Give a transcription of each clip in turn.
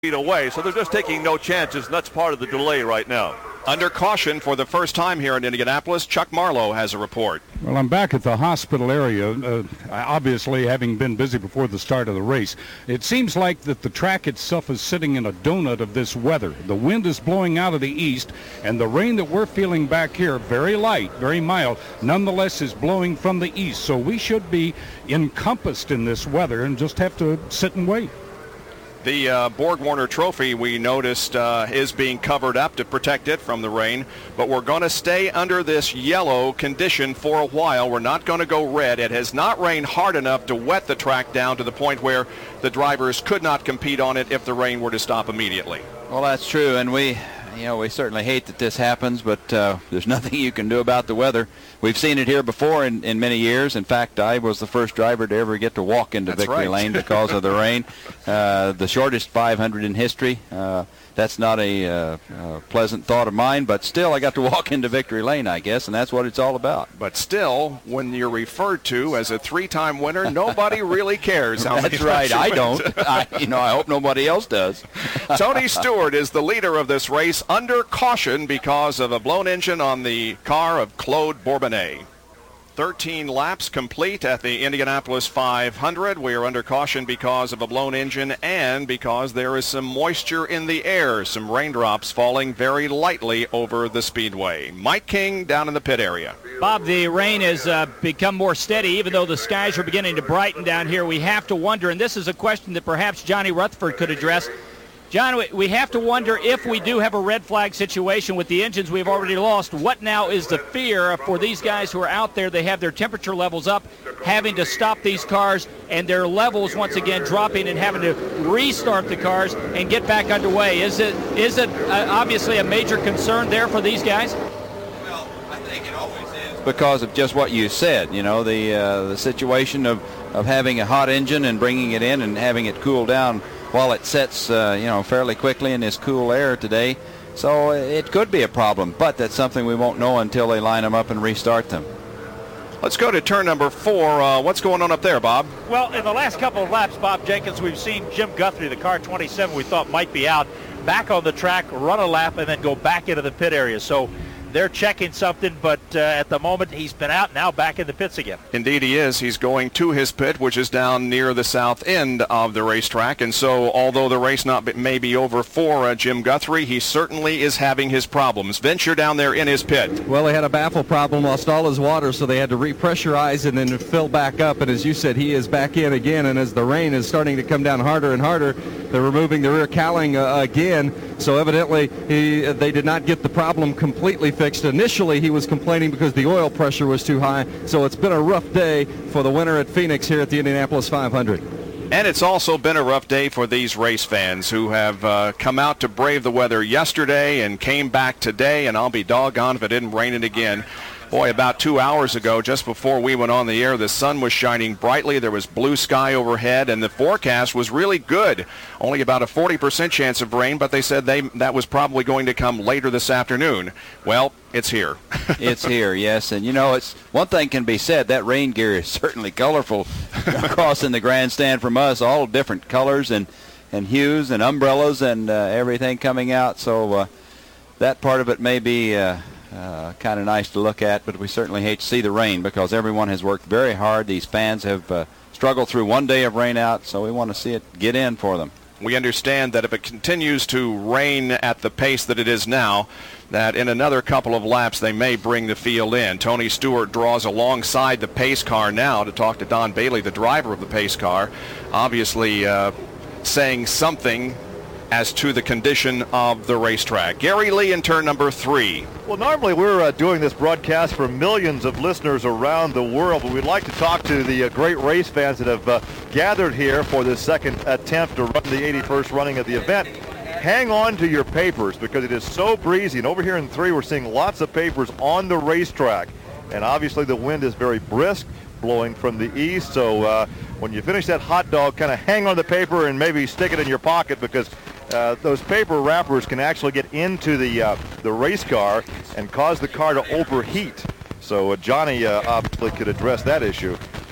feet away, so they're just taking no chances, and that's part of the delay right now. Under caution for the first time here in Indianapolis, Chuck Marlowe has a report. Well, I'm back at the hospital area, obviously having been busy before the start of the race. It seems like that the track itself is sitting in a donut of this weather. The wind is blowing out of the east, and the rain that we're feeling back here, very light, very mild, nonetheless is blowing from the east. So we should be encompassed in this weather and just have to sit and wait. The Borg-Warner Trophy, we noticed, is being covered up to protect it from the rain, but we're going to stay under this yellow condition for a while. We're not going to go red. It has not rained hard enough to wet the track down to the point where the drivers could not compete on it if the rain were to stop immediately. Well, that's true, and we certainly hate that this happens, but there's nothing you can do about the weather. We've seen it here before in many years. In fact, I was the first driver to ever get to walk into Victory Lane because of the rain. The shortest 500 in history. That's not a pleasant thought of mine, but still I got to walk into Victory Lane, I guess, and that's what it's all about. But still, when you're referred to as a three-time winner, nobody really cares. That's right, I don't. I hope nobody else does. Tony Stewart is the leader of this race under caution because of a blown engine on the car of Claude Bourbonnais. 13 laps complete at the Indianapolis 500. We are under caution because of a blown engine and because there is some moisture in the air, some raindrops falling very lightly over the speedway. Mike King down in the pit area. Bob, the rain has become more steady, even though the skies are beginning to brighten down here. We have to wonder, and this is a question that perhaps Johnny Rutherford could address. John, we have to wonder if we do have a red flag situation with the engines we've already lost. What now is the fear for these guys who are out there? They have their temperature levels up, having to stop these cars, and their levels once again dropping and having to restart the cars and get back underway. Is it obviously a major concern there for these guys? Well, I think it always is because of just what you said. The situation of having a hot engine and bringing it in and having it cool down while it sets, fairly quickly in this cool air today. So it could be a problem, but that's something we won't know until they line them up and restart them. Let's go to turn number 4. What's going on up there, Bob? Well, in the last couple of laps, Bob Jenkins, we've seen Jim Guthrie, the car 27 we thought might be out, back on the track, run a lap, and then go back into the pit area. So they're checking something, but at the moment he's been out, now back in the pits again. Indeed he is. He's going to his pit, which is down near the south end of the racetrack. And so although the race may be over for Jim Guthrie, he certainly is having his problems. Vince, you're down there in his pit. Well, they had a baffle problem, lost all his water, so they had to repressurize and then fill back up. And as you said, he is back in again. And as the rain is starting to come down harder and harder, they're removing the rear cowling again. So evidently they did not get the problem completely fixed. Initially, he was complaining because the oil pressure was too high. So it's been a rough day for the winner at Phoenix here at the Indianapolis 500. And it's also been a rough day for these race fans who have come out to brave the weather yesterday and came back today, and I'll be doggone if it didn't rain it again. Boy, about 2 hours ago, just before we went on the air, the sun was shining brightly. There was blue sky overhead, and the forecast was really good. Only about a 40% chance of rain, but they said that was probably going to come later this afternoon. Well, it's here. It's here, yes. And, it's one thing can be said. That rain gear is certainly colorful across in the grandstand from us, all different colors and hues and umbrellas and everything coming out. So that part of it may be kind of nice to look at, but we certainly hate to see the rain because everyone has worked very hard. These fans have struggled through one day of rain out, so we want to see it get in for them. We understand that if it continues to rain at the pace that it is now, that in another couple of laps they may bring the field in. Tony Stewart draws alongside the pace car now to talk to Don Bailey, the driver of the pace car, obviously saying something as to the condition of the racetrack. Gary Lee in turn number 3. Well, normally we're doing this broadcast for millions of listeners around the world, but we'd like to talk to the great race fans that have gathered here for this second attempt to run the 81st running of the event. Hang on to your papers because it is so breezy, and over here in 3 we're seeing lots of papers on the racetrack, and obviously the wind is very brisk, blowing from the east, so when you finish that hot dog, kind of hang on the paper and maybe stick it in your pocket because those paper wrappers can actually get into the race car and cause the car to overheat. So Johnny obviously could address that issue.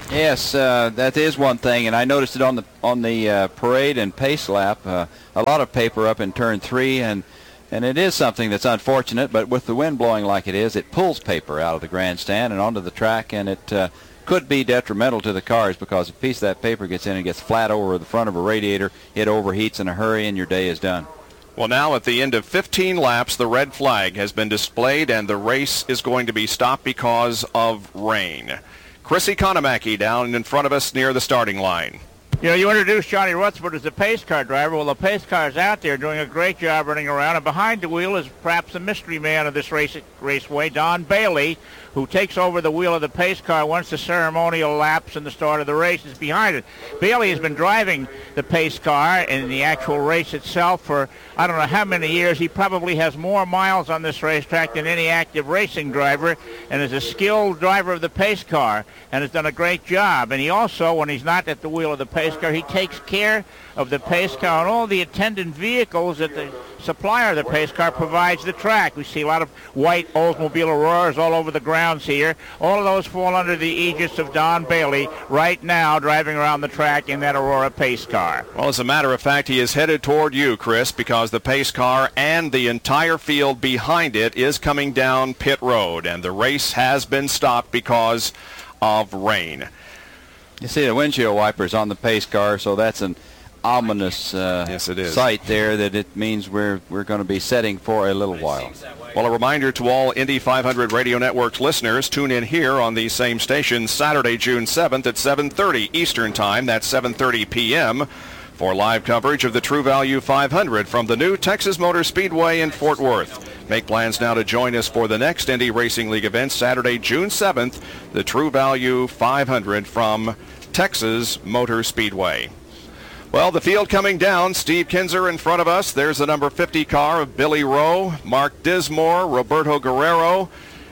Yes, that is one thing, and I noticed it on the parade and pace lap. A lot of paper up in turn 3, and it is something that's unfortunate. But with the wind blowing like it is, it pulls paper out of the grandstand and onto the track, and it could be detrimental to the cars because if a piece of that paper gets in and gets flat over the front of a radiator, it overheats in a hurry, and your day is done. Well, now at the end of 15 laps, the red flag has been displayed, and the race is going to be stopped because of rain. Chris Economaki down in front of us near the starting line. You know, you introduced Johnny Rutherford as the pace car driver. Well, the pace car is out there doing a great job running around, and behind the wheel is perhaps the mystery man of this raceway, Don Bailey, who takes over the wheel of the pace car once the ceremonial laps and the start of the race is behind it. Bailey has been driving the pace car in the actual race itself for I don't know how many years. He probably has more miles on this racetrack than any active racing driver, and is a skilled driver of the pace car and has done a great job. And he also, when he's not at the wheel of the pace car, he takes care of the pace car and all the attendant vehicles that the supplier of the pace car provides the track. We see a lot of white Oldsmobile Auroras all over the grounds here. All of those fall under the aegis of Don Bailey right now driving around the track in that Aurora pace car. Well, as a matter of fact, he is headed toward you, Chris, because the pace car and the entire field behind it is coming down pit road, and the race has been stopped because of rain. You see the windshield wipers on the pace car, so that's an ominous yes, it is. sight there that it means we're going to be setting for a little while. Well, a reminder to all Indy 500 Radio Network's listeners, tune in here on the same station Saturday, June 7th at 7:30 Eastern Time. That's 7:30 p.m. for live coverage of the True Value 500 from the new Texas Motor Speedway in Fort Worth. Make plans now to join us for the next Indy Racing League event, Saturday, June 7th, the True Value 500 from Texas Motor Speedway. Well, the field coming down. Steve Kinser in front of us. There's the number 50 car of Billy Rowe, Mark Dismore, Roberto Guerrero.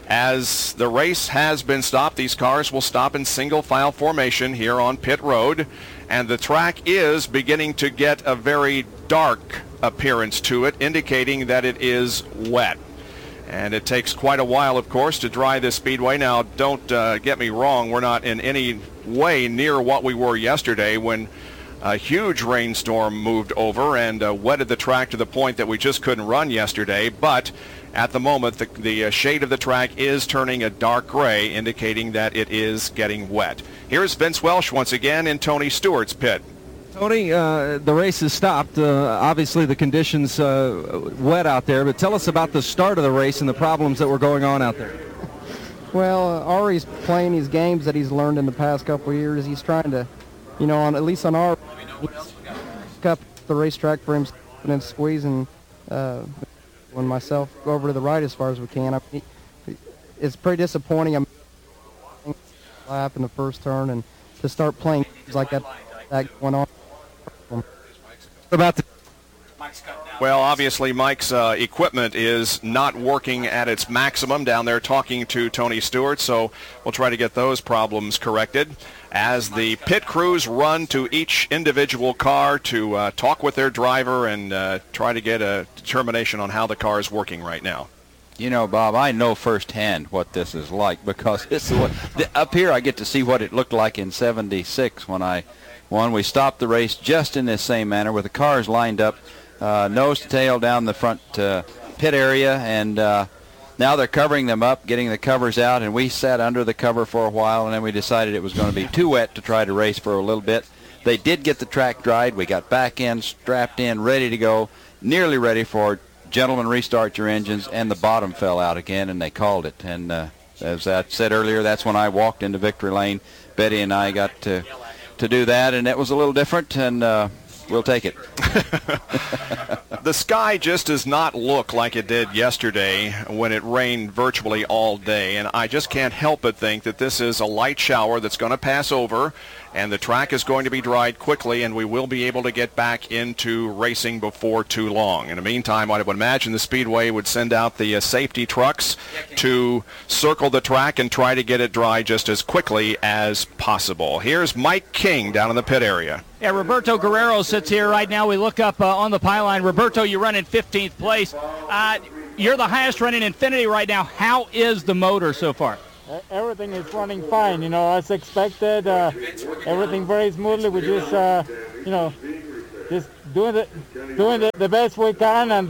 As the race has been stopped, these cars will stop in single file formation here on pit road. And the track is beginning to get a very dark appearance to it, indicating that it is wet. And it takes quite a while, of course, to dry this speedway. Now, don't get me wrong. We're not in any way near what we were yesterday when a huge rainstorm moved over and wetted the track to the point that we just couldn't run yesterday. But at the moment, the shade of the track is turning a dark gray, indicating that it is getting wet. Here's Vince Welsh once again in Tony Stewart's pit. Tony, the race has stopped. Obviously, the conditions wet out there, but tell us about the start of the race and the problems that were going on out there. Well, Ari's playing his games that he's learned in the past couple of years. He's trying to, you know, at least on our, up the racetrack for him and then squeezing when myself go over to the right as far as we can. I mean, it's pretty disappointing. I'm lap in the first turn and to start playing games like that going on. About the Well, obviously, Mike's equipment is not working at its maximum down there talking to Tony Stewart, so we'll try to get those problems corrected as the pit crews run to each individual car to talk with their driver and try to get a determination on how the car is working right now. You know, Bob, I know firsthand what this is like because this is up here I get to see what it looked like in '76 when we stopped the race just in this same manner with the cars lined up nose to tail down the front pit area, and now they're covering them up, getting the covers out, and we sat under the cover for a while, and then we decided it was going to be too wet to try to race for a little bit. They did get the track dried. We got back in, strapped in, ready to go, nearly ready for gentlemen, restart your engines, and the bottom fell out again, and they called it. And as I said earlier, that's when I walked into victory lane. Betty and I got to do that, and it was a little different, and we'll take it. The sky just does not look like it did yesterday when it rained virtually all day, and I just can't help but think that this is a light shower that's going to pass over, and the track is going to be dried quickly, and we will be able to get back into racing before too long. In the meantime, I would imagine the Speedway would send out the safety trucks to circle the track and try to get it dry just as quickly as possible. Here's Mike King down in the pit area. Yeah, Roberto Guerrero sits here right now. We look up on the pylon. Roberto, you run in 15th place. You're the highest running Infiniti right now. How is the motor so far? Everything is running fine, you know, as expected. Everything very smoothly. We just, you know, just doing the best we can, and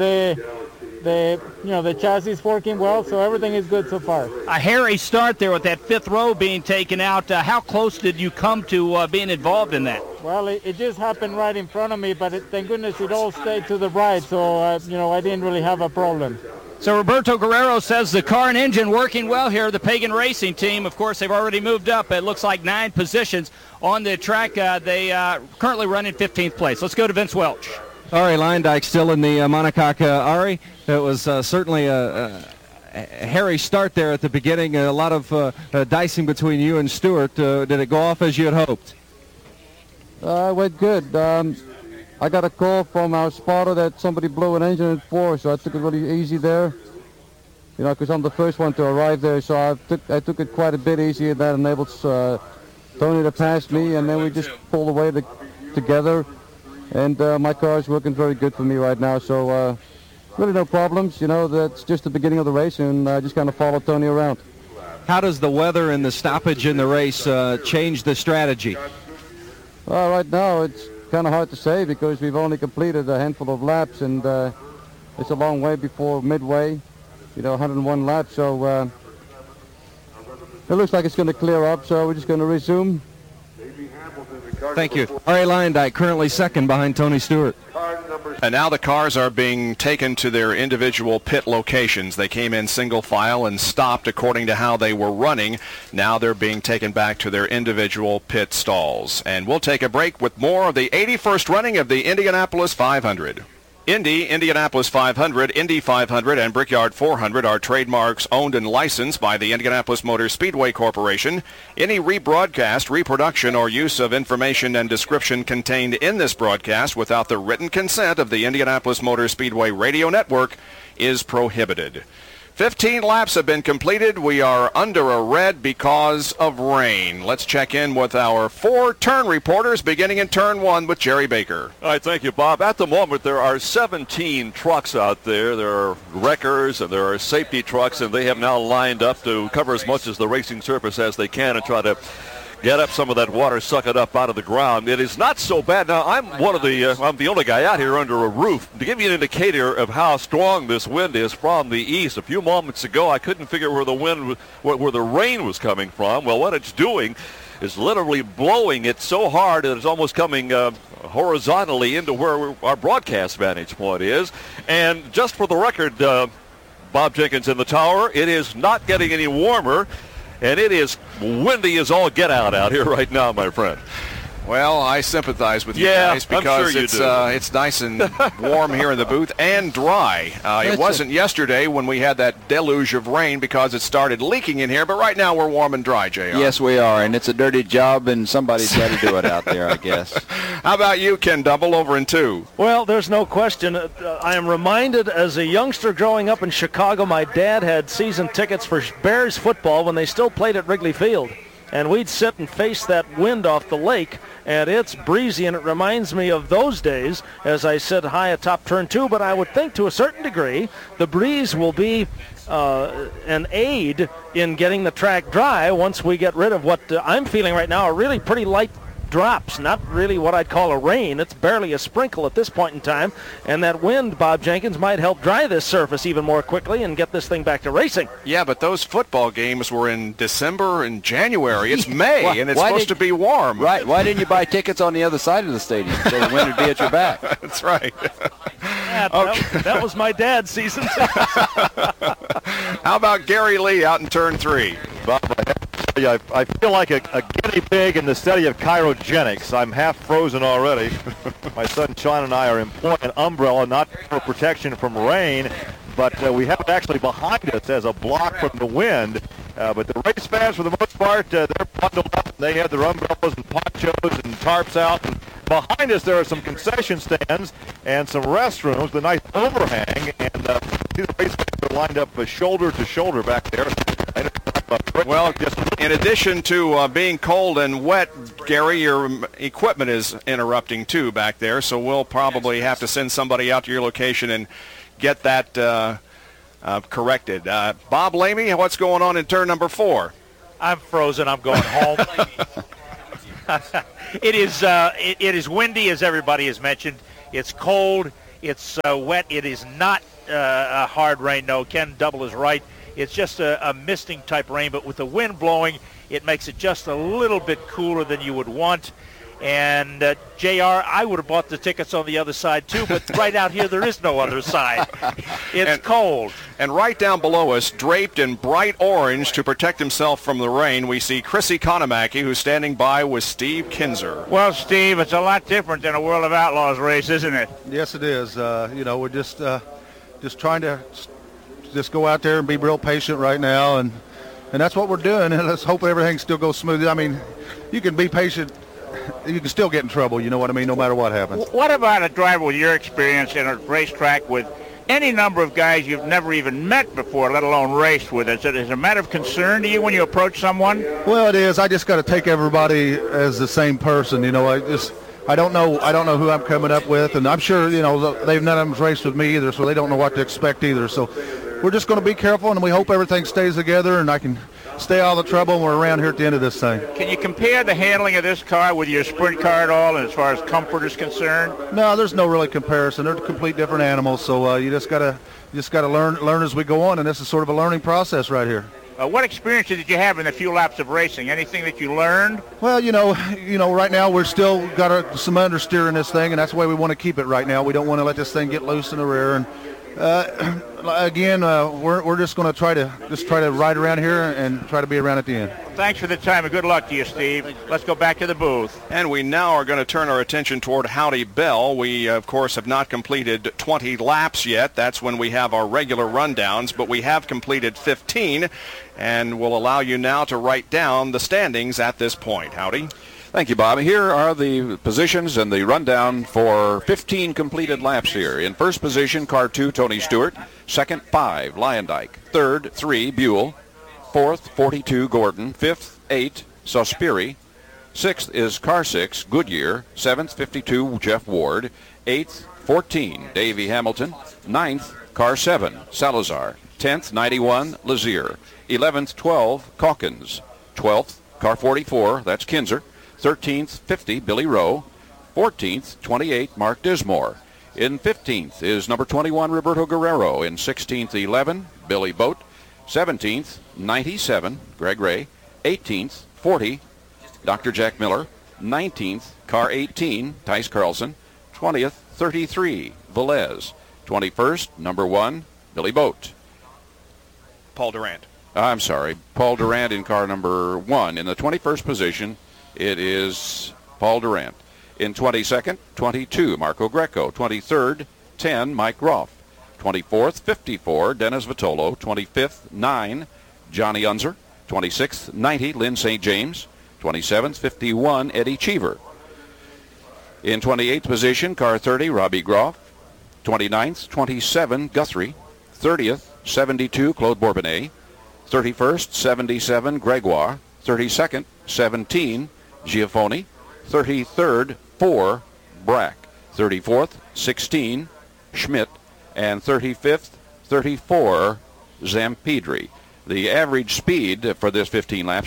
the chassis is working well, so everything is good so far. A hairy start there with that fifth row being taken out. How close did you come to being involved in that? Well, it just happened right in front of me, but thank goodness it all stayed to the right, so, you know, I didn't really have a problem. So Roberto Guerrero says the car and engine working well here. The Pagan Racing team, of course, they've already moved up. It looks like 9 positions on the track. They currently run in 15th place. Let's go to Vince Welch. Ari Leindyke still in the monocoque. Ari, it was certainly a hairy start there at the beginning. A lot of dicing between you and Stewart. Did it go off as you had hoped? It went good. I got a call from our spotter that somebody blew an engine in 4, so I took it really easy there. You know, because I'm the first one to arrive there, so I took it quite a bit easier. That enabled Tony to pass me, and then we just pulled away together. And my car is working very good for me right now, so really no problems. You know, that's just the beginning of the race, and I just kind of follow Tony around. How does the weather and the stoppage in the race change the strategy? Well, right now it's kind of hard to say because we've only completed a handful of laps, and it's a long way before midway, you know, 101 laps, so it looks like it's going to clear up, so we're just going to resume. Thank you. Ari Leindyke currently second behind Tony Stewart. And now the cars are being taken to their individual pit locations. They came in single file and stopped according to how they were running. Now they're being taken back to their individual pit stalls. And we'll take a break with more of the 81st running of the Indianapolis 500. Indy, Indianapolis 500, Indy 500, and Brickyard 400 are trademarks owned and licensed by the Indianapolis Motor Speedway Corporation. Any rebroadcast, reproduction, or use of information and description contained in this broadcast without the written consent of the Indianapolis Motor Speedway Radio Network is prohibited. 15 laps have been completed. We are under a red because of rain. Let's check in with our 4 turn reporters, beginning in turn 1 with Jerry Baker. All right, thank you, Bob. At the moment, there are 17 trucks out there. There are wreckers and there are safety trucks, and they have now lined up to cover as much of the racing surface as they can and try to get up some of that water, suck it up out of the ground. It is not so bad. Now, I'm the only guy out here under a roof. To give you an indicator of how strong this wind is from the east, a few moments ago, I couldn't figure where the rain was coming from. Well, what it's doing is literally blowing it so hard that it's almost coming horizontally into where our broadcast vantage point is. And just for the record, Bob Jenkins in the tower, it is not getting any warmer. And it is windy as all get out here right now, my friend. Well, I sympathize with you guys because I'm sure it's nice and warm here in the booth and dry. It wasn't yesterday when we had that deluge of rain because it started leaking in here, but right now we're warm and dry, JR. Yes, we are, and it's a dirty job, and somebody's got to do it out there, I guess. How about you, Ken Double, over in 2? Well, there's no question. I am reminded as a youngster growing up in Chicago, my dad had season tickets for Bears football when they still played at Wrigley Field. And we'd sit and face that wind off the lake, and it's breezy, and it reminds me of those days as I sit high atop turn 2. But I would think to a certain degree the breeze will be an aid in getting the track dry once we get rid of what I'm feeling right now, a really pretty light drops, not really what I'd call a rain. It's barely a sprinkle at this point in time, and that wind, Bob Jenkins, might help dry this surface even more quickly and get this thing back to racing. Yeah, but those football games were in December and January. It's May, and it's supposed to be warm. Right. Why didn't you buy tickets on the other side of the stadium so the wind would be at your back? That's right. That was my dad's season. How about Gary Lee out in turn 3? Bob, I feel like a guinea pig in the study of cryogenics. I'm half frozen already. My son Sean and I are employing an umbrella, not for protection from rain, but we have it actually behind us as a block from the wind. But the race fans, for the most part, they're bundled up. They have their umbrellas and ponchos and tarps out. And behind us, there are some concession stands and some restrooms, the nice overhang. And the race fans are lined up shoulder to shoulder back there. Well, in addition to being cold and wet, Gary, your equipment is interrupting too back there, so we'll probably have to send somebody out to your location and get that corrected. Bob Lamey, what's going on in turn number 4? I'm frozen. I'm going home. It is windy, as everybody has mentioned. It's cold. It's wet. It is not a hard rain. No, Ken Double is right. It's just a misting type rain, but with the wind blowing, it makes it just a little bit cooler than you would want. And JR, I would have bought the tickets on the other side too, but right out here there is no other side. It's cold. And right down below us, draped in bright orange to protect himself from the rain, we see Chrissy Konamaki, who's standing by with Steve Kinzer. Well, Steve, it's a lot different than a World of Outlaws race, isn't it? Yes, it is. We're just trying to just go out there and be real patient right now, and that's what we're doing. And let's hope everything still goes smooth. I mean, you can be patient. You can still get in trouble, you know what I mean, no matter what happens. What about a driver with your experience in a racetrack with any number of guys you've never even met before, let alone raced with? Is it a matter of concern to you when you approach someone? Well, it is. I just got to take everybody as the same person, you know. I don't know who I'm coming up with, and I'm sure, you know, none of them's raced with me either, so they don't know what to expect either. So we're just going to be careful, and we hope everything stays together, and I can stay out of the trouble when we're around here at the end of this thing. Can you compare the handling of this car with your sprint car at all, and as far as comfort is concerned? No, there's no really comparison. They're complete different animals, so you just gotta learn as we go on, and this is sort of a learning process right here. What experience did you have in the few laps of racing? Anything that you learned? Well, you know, right now we're still got some understeer in this thing, and that's the way we want to keep it right now. We don't want to let this thing get loose in the rear, and we're just going to try to ride around here and try to be around at the end. Thanks for the time, and good luck to you, Steve. Let's go back to the booth. And we now are going to turn our attention toward Howdy Bell. We, of course, have not completed 20 laps yet. That's when we have our regular rundowns, but we have completed 15, and we'll allow you now to write down the standings at this point. Howdy. Thank you, Bob. Here are the positions and the rundown for 15 completed laps here. In first position, car 2, Tony Stewart. Second, 5, Lyondike. Third, 3, Buell. Fourth, 42, Gordon. Fifth, 8, Sospiri. Sixth is car 6, Goodyear. Seventh, 52, Jeff Ward. Eighth, 14, Davey Hamilton. Ninth, car 7, Salazar. 10th, 91, Lazier. 11th, 12, Calkins. 12th, car 44, that's Kinzer. 13th, 50, Billy Rowe. 14th, 28, Mark Dismore. In 15th is number 21, Roberto Guerrero. In 16th, 11, Billy Boat. 17th, 97, Greg Ray. 18th, 40, Dr. Jack Miller. 19th, car 18, Tice Carlson. 20th, 33, Velez. 21st, number 1, Billy Boat. Paul Durant. I'm sorry, Paul Durant in car number 1. In the 21st position, it is Paul Durant. In 22nd, 22, Marco Greco. 23rd, 10, Mike Groff. 24th, 54, Dennis Vitolo. 25th, 9, Johnny Unser. 26th, 90, Lynn St. James. 27th, 51, Eddie Cheever. In 28th position, car 30, Robbie Groff. 29th, 27, Guthrie. 30th, 72, Claude Bourbonnais. 31st, 77, Gregoire. 32nd, 17, Giafoni. 33rd, 4, Brack. 34th, 16, Schmidt. And 35th, 34, Zampedri. The average speed for this 15 laps,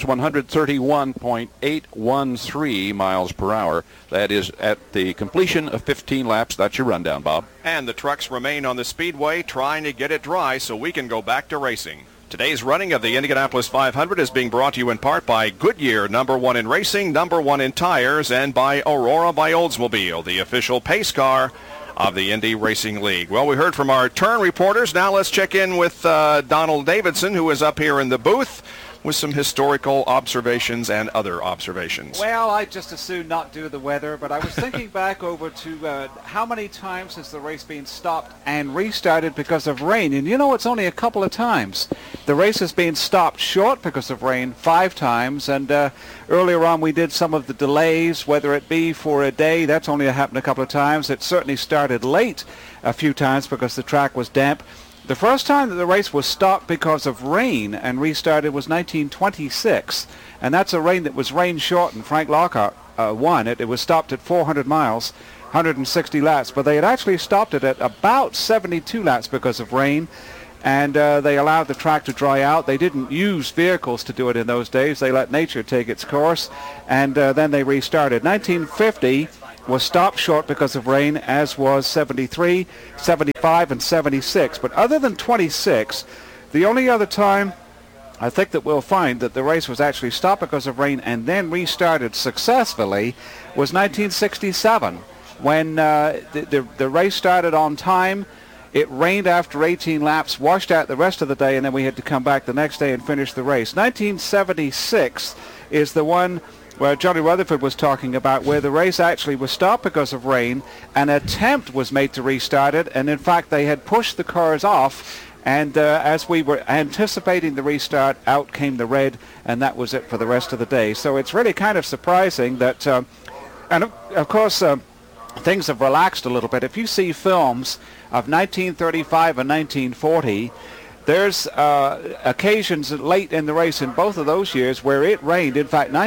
131.813 miles per hour. That is at the completion of 15 laps. That's your rundown, Bob. And the trucks remain on the speedway trying to get it dry so we can go back to racing. Today's running of the Indianapolis 500 is being brought to you in part by Goodyear, #1 in racing, #1 in tires, and by Aurora by Oldsmobile, the official pace car of the Indy Racing League. Well, we heard from our turn reporters. Now let's check in with Donald Davidson, who is up here in the booth with some historical observations and other observations. Well, I'd just as soon not do the weather, but I was thinking back over to how many times has the race been stopped and restarted because of rain? And you know, it's only a couple of times. The race has been stopped short because of rain 5 times, and earlier on we did some of the delays, whether it be for a day. That's only happened a couple of times. It certainly started late a few times because the track was damp. The first time that the race was stopped because of rain and restarted was 1926, and that's a rain that was rain short, and Frank Lockhart won it. It was stopped at 400 miles, 160 laps, but they had actually stopped it at about 72 laps because of rain. and they allowed the track to dry out. They didn't use vehicles to do it in those days. They let nature take its course, and then they restarted. 1950 was stopped short because of rain, as was 73, 75, and 76. But other than 26, the only other time I think that we'll find that the race was actually stopped because of rain and then restarted successfully was 1967, when the race started on time. It rained after 18 laps, washed out the rest of the day, and then we had to come back the next day and finish the race. 1976 is the one where Johnny Rutherford was talking about, where the race actually was stopped because of rain. An attempt was made to restart it, and in fact they had pushed the cars off, and as we were anticipating the restart, out came the red, and that was it for the rest of the day. So it's really kind of surprising that, and of course, things have relaxed a little bit. If you see films of 1935 and 1940, there's occasions late in the race in both of those years where it rained. In fact,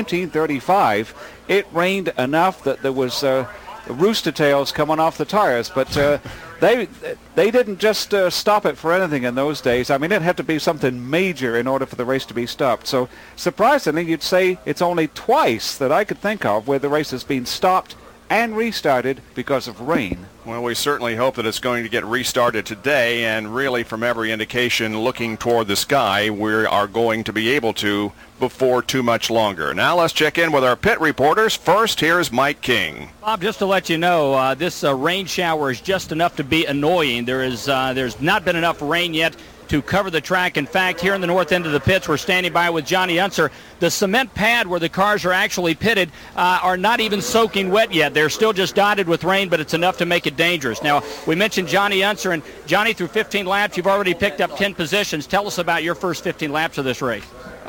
1935, it rained enough that there was rooster tails coming off the tires. But they didn't just stop it for anything in those days. I mean, it had to be something major in order for the race to be stopped. So surprisingly, you'd say it's only twice that I could think of where the race has been stopped and restarted because of rain. Well, we certainly hope that it's going to get restarted today, and really from every indication looking toward the sky, we are going to be able to before too much longer. Now let's check in with our pit reporters. First, here's Mike King. Bob, just to let you know, this rain shower is just enough to be annoying. There's not been enough rain yet to cover the track. In fact, here in the north end of the pits, we're standing by with Johnny Unser. The cement pad where the cars are actually pitted are not even soaking wet yet. They're still just dotted with rain, but it's enough to make it dangerous. Now, we mentioned Johnny Unser, and Johnny, through 15 laps, you've already picked up 10 positions. Tell us about your first 15 laps of this race.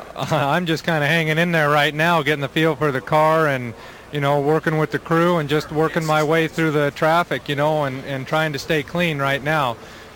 I'm just kind of hanging in there right now, getting the feel for the car and, working with the crew and just working my way through the traffic, and trying to stay clean right now.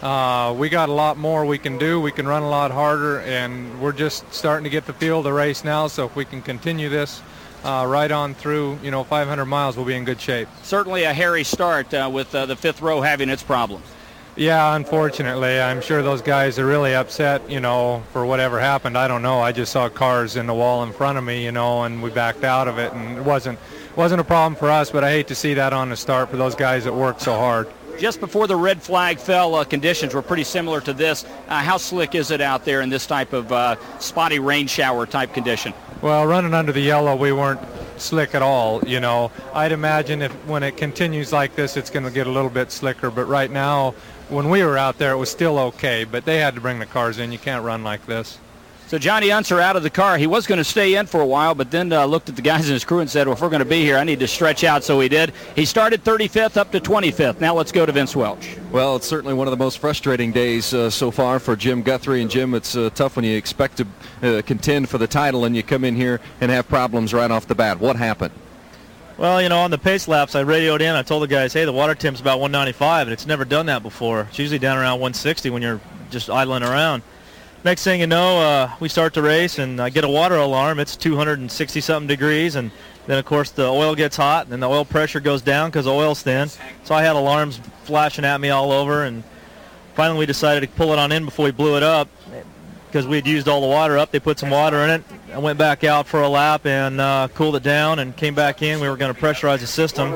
We got a lot more we can do. We can run a lot harder, and we're just starting to get the feel of the race now. So if we can continue this right on through, 500 miles, we'll be in good shape. Certainly a hairy start with the fifth row having its problems. Yeah, unfortunately. I'm sure those guys are really upset, for whatever happened. I don't know. I just saw cars in the wall in front of me, and we backed out of it, and it wasn't a problem for us, but I hate to see that on the start for those guys that worked so hard. Just before the red flag fell, conditions were pretty similar to this. How slick is it out there in this type of spotty rain shower type condition? Well, running under the yellow, we weren't slick at all. I'd imagine when it continues like this, it's going to get a little bit slicker. But right now, when we were out there, it was still okay. But they had to bring the cars in. You can't run like this. So Johnny Unser out of the car. He was going to stay in for a while, but then looked at the guys in his crew and said, well, if we're going to be here, I need to stretch out. So he did. He started 35th up to 25th. Now let's go to Vince Welch. Well, it's certainly one of the most frustrating days so far for Jim Guthrie. And, Jim, it's tough when you expect to contend for the title and you come in here and have problems right off the bat. What happened? Well, on the pace laps, I radioed in. I told the guys, hey, the water temp's about 195, and it's never done that before. It's usually down around 160 when you're just idling around. Next thing you know, we start the race, and I get a water alarm. It's 260-something degrees, and then, of course, the oil gets hot, and the oil pressure goes down because the oil's thin. So I had alarms flashing at me all over, and finally we decided to pull it on in before we blew it up because we had used all the water up. They put some water in it. I went back out for a lap and cooled it down and came back in. We were going to pressurize the system.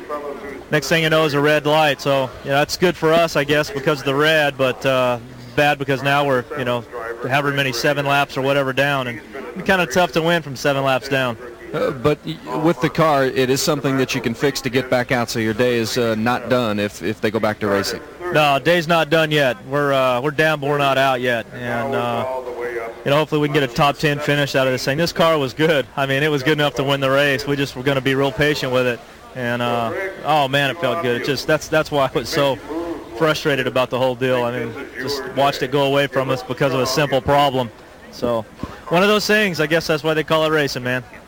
Next thing you know is a red light. So, that's good for us, I guess, because of the red, but bad because now we're, however many 7 laps or whatever down, and it's kind of tough to win from 7 laps down. But with the car, it is something that you can fix to get back out, so your day is not done if they go back to racing. No, day's not done yet. We're down, but we're not out yet, and hopefully we can get a top 10 finish out of this thing. This car was good. I mean, it was good enough to win the race. We just were going to be real patient with it, and oh man, it felt good. It just that's why I was so frustrated about the whole deal. I mean, just watched it go away from us because of a simple problem. So, one of those things. I guess that's why they call it racing, man.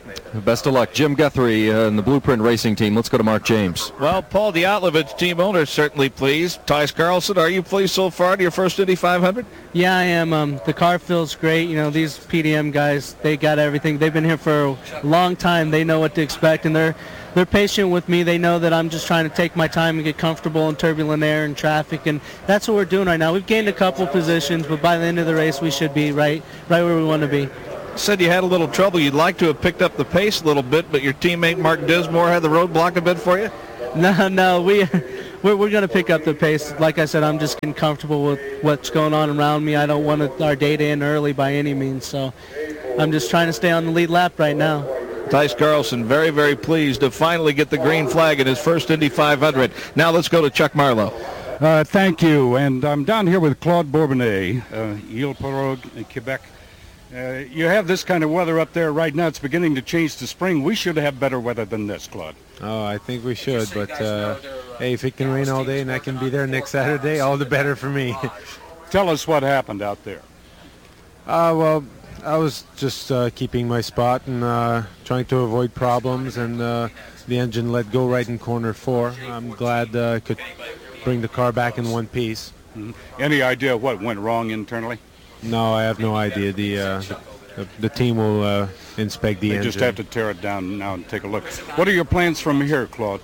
Best of luck. Jim Guthrie and the Blueprint Racing Team. Let's go to Mark James. Well, Paul Diatlovich, team owner, is certainly pleased. Tice Carlson, are you pleased so far to your first Indy 500? Yeah, I am. The car feels great. You know, these PDM guys, they got everything. They've been here for a long time. They know what to expect, and they're patient with me. They know that I'm just trying to take my time and get comfortable in turbulent air and traffic, and that's what we're doing right now. We've gained a couple positions, but by the end of the race, we should be right where we want to be. Said you had a little trouble. You'd like to have picked up the pace a little bit, but your teammate Mark Dismore had the roadblock a bit for you? No, we're going to pick up the pace. Like I said, I'm just getting comfortable with what's going on around me. I don't want our day to end early by any means, so I'm just trying to stay on the lead lap right now. Tice Carlson, very, very pleased to finally get the green flag in his first Indy 500. Now let's go to Chuck Marlowe. Thank you, and I'm down here with Claude Bourbonnais, Île-Pérogue, Quebec. You have this kind of weather up there right now. It's beginning to change to spring. We should have better weather than this, Claude. Oh, I think we should, but hey, if it can rain all day and I can be there next Saturday, all the better for me. Tell us what happened out there. Well, I was just keeping my spot and trying to avoid problems, and the engine let go right in corner 4. I'm glad I could bring the car back in one piece. Mm-hmm. Any idea what went wrong internally? No, I have no idea. The team will inspect the engine. They just have to tear it down now and take a look. What are your plans from here, Claude?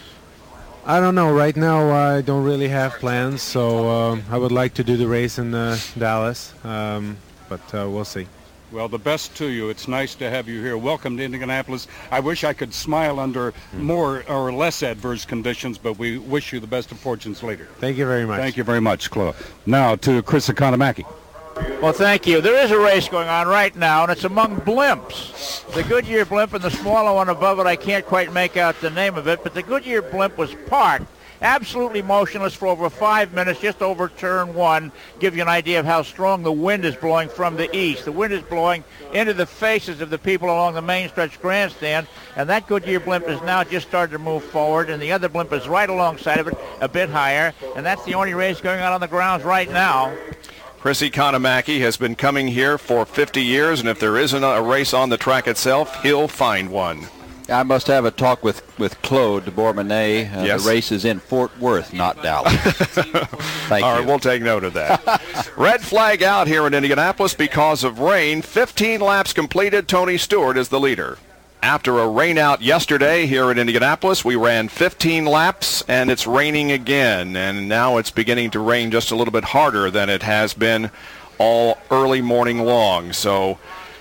I don't know. Right now, I don't really have plans, so I would like to do the race in Dallas, but we'll see. Well, the best to you. It's nice to have you here. Welcome to Indianapolis. I wish I could smile under more or less adverse conditions, but we wish you the best of fortunes later. Thank you very much. Thank you very much, Claude. Now to Chris Economaki. Well, thank you. There is a race going on right now, and it's among blimps. The Goodyear blimp and the smaller one above it, I can't quite make out the name of it, but the Goodyear blimp was parked, absolutely motionless for over 5 minutes, just over turn 1. Give you an idea of how strong the wind is blowing from the east. The wind is blowing into the faces of the people along the main stretch grandstand, and that Goodyear blimp is now just starting to move forward, and the other blimp is right alongside of it, a bit higher, and that's the only race going on the grounds right now. Chris Economaki has been coming here for 50 years, and if there isn't a race on the track itself, he'll find one. I must have a talk with Claude Bourbonnais. Yes. The race is in Fort Worth, not Dallas. Thank All you. right, we'll take note of that. Red flag out here in Indianapolis because of rain. 15 laps completed. Tony Stewart is the leader. After a rain out yesterday here in Indianapolis, we ran 15 laps, and it's raining again. And now it's beginning to rain just a little bit harder than it has been all early morning long. So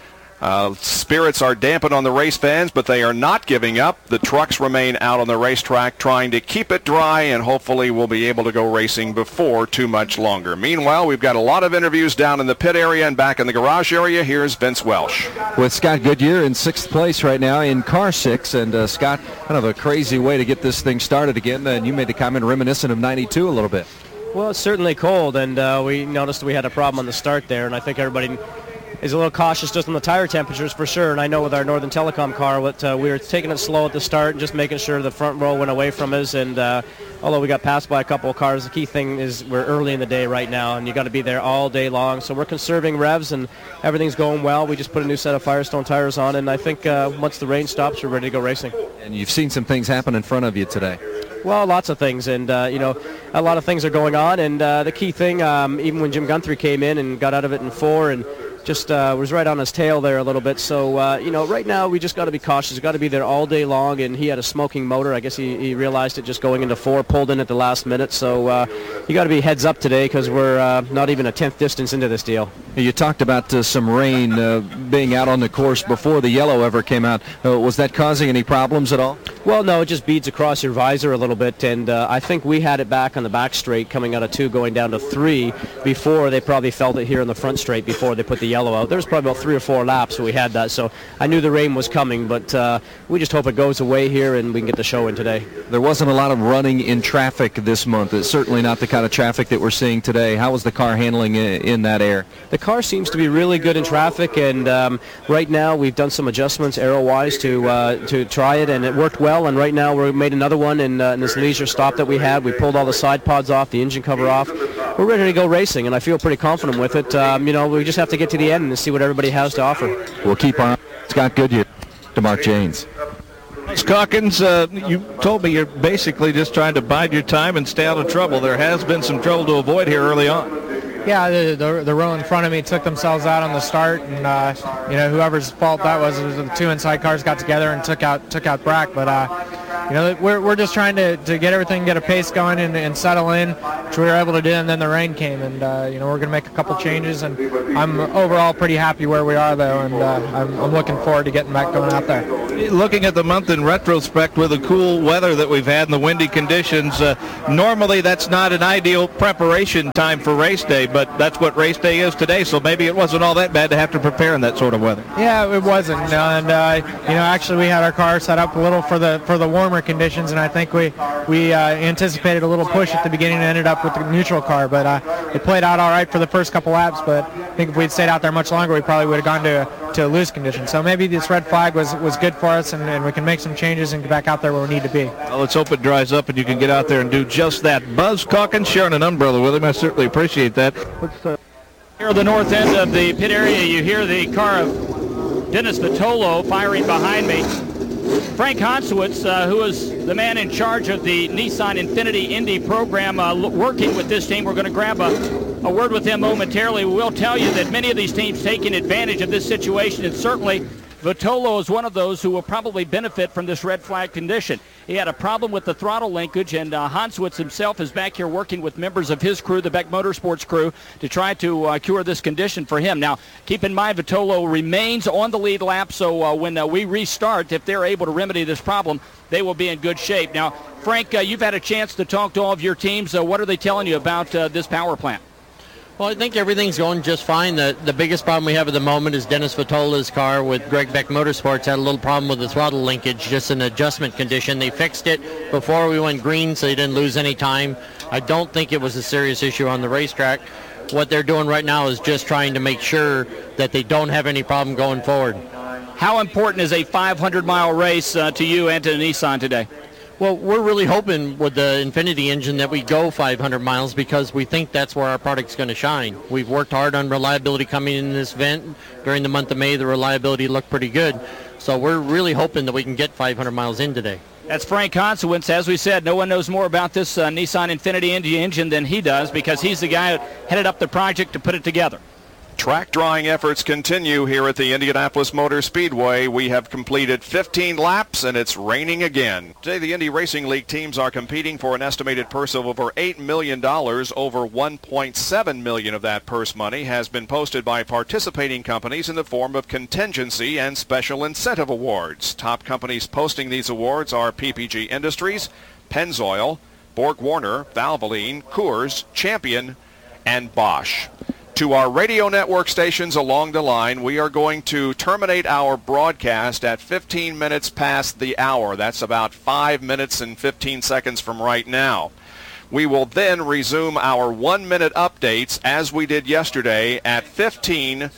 spirits are dampened on the race fans, but they are not giving up. The trucks remain out on the racetrack trying to keep it dry, and hopefully we'll be able to go racing before too much longer. Meanwhile, we've got a lot of interviews down in the pit area and back in the garage area. Here's Vince Welsh. With Scott Goodyear in 6th place right now in car 6, and Scott, kind of a crazy way to get this thing started again, and you made the comment reminiscent of 92 a little bit. Well, it's certainly cold, and we noticed we had a problem on the start there, and I think everybody is a little cautious just on the tire temperatures for sure. And I know with our Northern Telecom car, we were taking it slow at the start and just making sure the front row went away from us. And although we got passed by a couple of cars, the key thing is we're early in the day right now, and you got to be there all day long. So we're conserving revs, and everything's going well. We just put a new set of Firestone tires on, and I think once the rain stops, we're ready to go racing. And you've seen some things happen in front of you today. Well, lots of things, and a lot of things are going on. And the key thing, even when Jim Guthrie came in and got out of it in 4 and just was right on his tail there a little bit. So, right now we just got to be cautious. We've got to be there all day long, and he had a smoking motor. I guess he realized it just going into 4, pulled in at the last minute. So you got to be heads up today because we're not even a 10th distance into this deal. You talked about some rain being out on the course before the yellow ever came out. Was that causing any problems at all? Well, no, it just beads across your visor a little bit, and I think we had it back on the back straight coming out of 2 going down to 3 before they probably felt it here in the front straight before they put the yellow out. There was probably about 3 or 4 laps where we had that, so I knew the rain was coming, but we just hope it goes away here and we can get the show in today. There wasn't a lot of running in traffic this month. It's certainly not the kind of traffic that we're seeing today. How was the car handling in that air? The car seems to be really good in traffic, and right now we've done some adjustments aero-wise to try it, and it worked well. And right now we made another one in this leisure stop that we had. We pulled all the side pods off, the engine cover off. We're ready to go racing, and I feel pretty confident with it. We just have to get to the end and see what everybody has to offer. We'll keep on. Scott Goodyear. to Mark Jaynes. Calkins, you told me you're basically just trying to bide your time and stay out of trouble. There has been some trouble to avoid here early on. Yeah, the row in front of me took themselves out on the start, and whoever's fault that was the two inside cars got together and took out Brack. But we're just trying to get a pace going and settle in, which we were able to do, and then the rain came, and we're going to make a couple changes, and I'm overall pretty happy where we are though, and I'm looking forward to getting back going out there. Looking at the month in retrospect with the cool weather that we've had and the windy conditions, normally that's not an ideal preparation time for race day, but that's what race day is today, so maybe it wasn't all that bad to have to prepare in that sort of weather. Yeah, it wasn't, and actually we had our car set up a little for the warmer conditions, and I think we anticipated a little push at the beginning and ended up with the neutral car, but it played out all right for the first couple laps, but I think if we'd stayed out there much longer, we probably would have gone to loose conditions. So maybe this red flag was good for us, and we can make some changes and get back out there where we need to be. Well, let's hope it dries up and you can get out there and do just that. Buzz Calkins sharing an umbrella with him. I certainly appreciate that. Here at the north end of the pit area, you hear the car of Dennis Vitolo firing behind me. Frank Hanswitz, who is the man in charge of the Nissan Infiniti Indy program, working with this team. We're going to grab a word with him momentarily. We'll tell you that many of these teams taking advantage of this situation, and certainly Vitolo is one of those who will probably benefit from this red flag condition. He had a problem with the throttle linkage, and Hanswitz himself is back here working with members of his crew, the Beck Motorsports crew, to try to cure this condition for him. Now, keep in mind, Vitolo remains on the lead lap, so when we restart, if they're able to remedy this problem, they will be in good shape. Now, Frank, you've had a chance to talk to all of your teams. What are they telling you about this power plant? Well, I think everything's going just fine. The biggest problem we have at the moment is Dennis Vitola's car with Greg Beck Motorsports had a little problem with the throttle linkage, just an adjustment condition. They fixed it before we went green, so they didn't lose any time. I don't think it was a serious issue on the racetrack. What they're doing right now is just trying to make sure that they don't have any problem going forward. How important is a 500-mile race to you and to Nissan today? Well, we're really hoping with the Infiniti engine that we go 500 miles because we think that's where our product's going to shine. We've worked hard on reliability coming in this event. During the month of May, the reliability looked pretty good. So we're really hoping that we can get 500 miles in today. That's Frank Hanswitz. As we said, no one knows more about this Nissan Infiniti Indy engine than he does because he's the guy who headed up the project to put it together. Track drawing efforts continue here at the Indianapolis Motor Speedway. We have completed 15 laps and it's raining again. Today the Indy Racing League teams are competing for an estimated purse of over $8 million. Over $1.7 million of that purse money has been posted by participating companies in the form of contingency and special incentive awards. Top companies posting these awards are PPG Industries, Pennzoil, Borg-Warner, Valvoline, Coors, Champion, and Bosch. To our radio network stations along the line, we are going to terminate our broadcast at 15 minutes past the hour. That's about 5 minutes and 15 seconds from right now. We will then resume our 1-minute updates as we did yesterday at 15,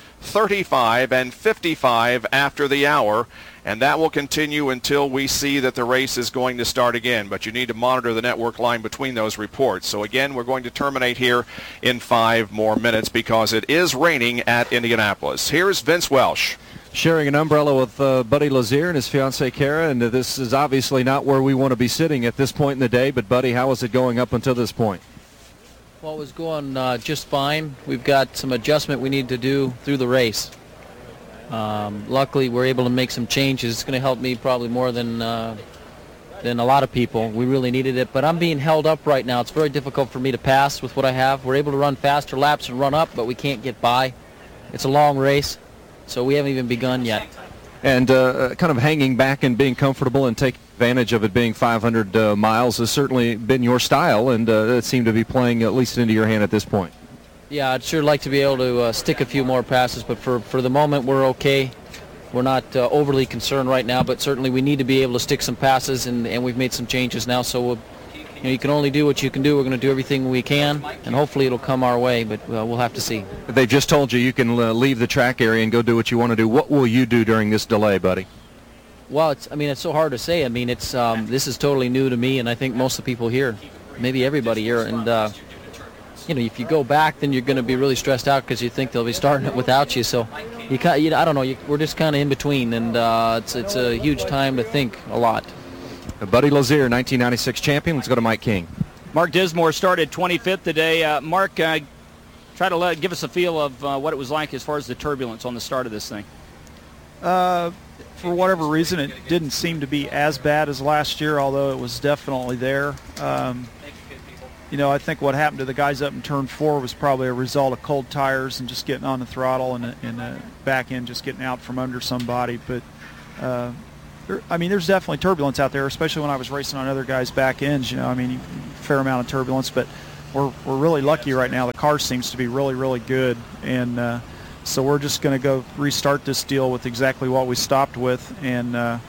35, and 55 after the hour. And that will continue until we see that the race is going to start again. But you need to monitor the network line between those reports. So again, we're going to terminate here in 5 more minutes because it is raining at Indianapolis. Here's Vince Welsh. Sharing an umbrella with Buddy Lazier and his fiancée Kara, and this is obviously not where we want to be sitting at this point in the day. But Buddy, how is it going up until this point? Well, it was going just fine. We've got some adjustment we need to do through the race. Luckily, we're able to make some changes. It's going to help me probably more than a lot of people. We really needed it, but I'm being held up right now. It's very difficult for me to pass with what I have. We're able to run faster laps and run up, but we can't get by. It's a long race, so we haven't even begun yet. And kind of hanging back and being comfortable and taking advantage of it being 500 miles has certainly been your style, and it seemed to be playing at least into your hand at this point. Yeah, I'd sure like to be able to stick a few more passes, but for the moment we're okay. We're not overly concerned right now, but certainly we need to be able to stick some passes, and we've made some changes now. So you can only do what you can do. We're going to do everything we can, and hopefully it'll come our way, but we'll have to see. They just told you can leave the track area and go do what you want to do. What will you do during this delay, buddy? Well, it's so hard to say. This is totally new to me, and I think most of the people here, maybe everybody here, and if you go back, then you're going to be really stressed out because you think they'll be starting it without you. So I don't know. We're just kind of in between, and it's a huge time to think a lot. Buddy Lazier, 1996 champion. Let's go to Mike King. Mark Dismore started 25th today. Mark, try to give us a feel of what it was like as far as the turbulence on the start of this thing. For whatever reason, it didn't seem to be as bad as last year, although it was definitely there. I think what happened to the guys up in turn 4 was probably a result of cold tires and just getting on the throttle and the back end just getting out from under somebody. But, there's definitely turbulence out there, especially when I was racing on other guys' back ends. Fair amount of turbulence, but we're really lucky right now. The car seems to be really, really good, and so we're just going to go restart this deal with exactly what we stopped with, and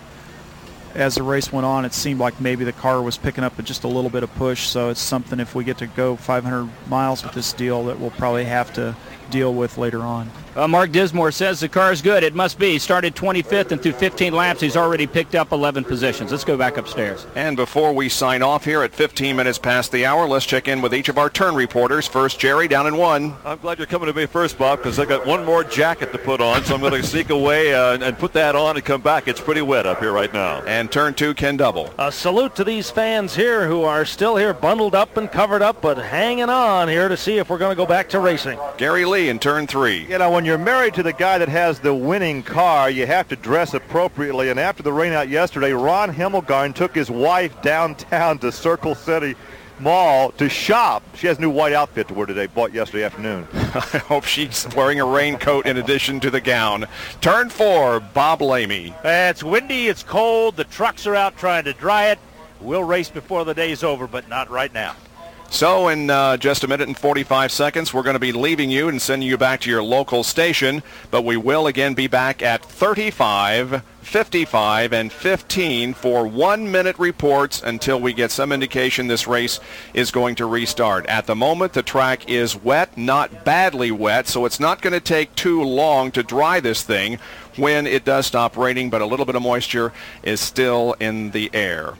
as the race went on, it seemed like maybe the car was picking up just a little bit of push, so it's something if we get to go 500 miles with this deal that we'll probably have to deal with later on. Mark Dismore says the car is good. It must be. He started 25th, and through 15 laps, he's already picked up 11 positions. Let's go back upstairs. And before we sign off here at 15 minutes past the hour, let's check in with each of our turn reporters. First, Jerry, down in 1. I'm glad you're coming to me first, Bob, because I got one more jacket to put on, so I'm going to sneak away and put that on and come back. It's pretty wet up here right now. And turn 2, Ken Double. A salute to these fans here who are still here, bundled up and covered up, but hanging on here to see if we're going to go back to racing. Gary Lee in turn 3. When you're married to the guy that has the winning car, you have to dress appropriately. And after the rain out yesterday, Ron Himmelgarn took his wife downtown to Circle City Mall to shop. She has a new white outfit to wear today, bought yesterday afternoon. I hope she's wearing a raincoat in addition to the gown. Turn 4, Bob Lamy. It's windy, it's cold, the trucks are out trying to dry it. We'll race before the day's over, but not right now. So in just a minute and 45 seconds, we're going to be leaving you and sending you back to your local station, but we will again be back at 35, 55, and 15 for 1-minute reports until we get some indication this race is going to restart. At the moment, the track is wet, not badly wet, so it's not going to take too long to dry this thing when it does stop raining, but a little bit of moisture is still in the air.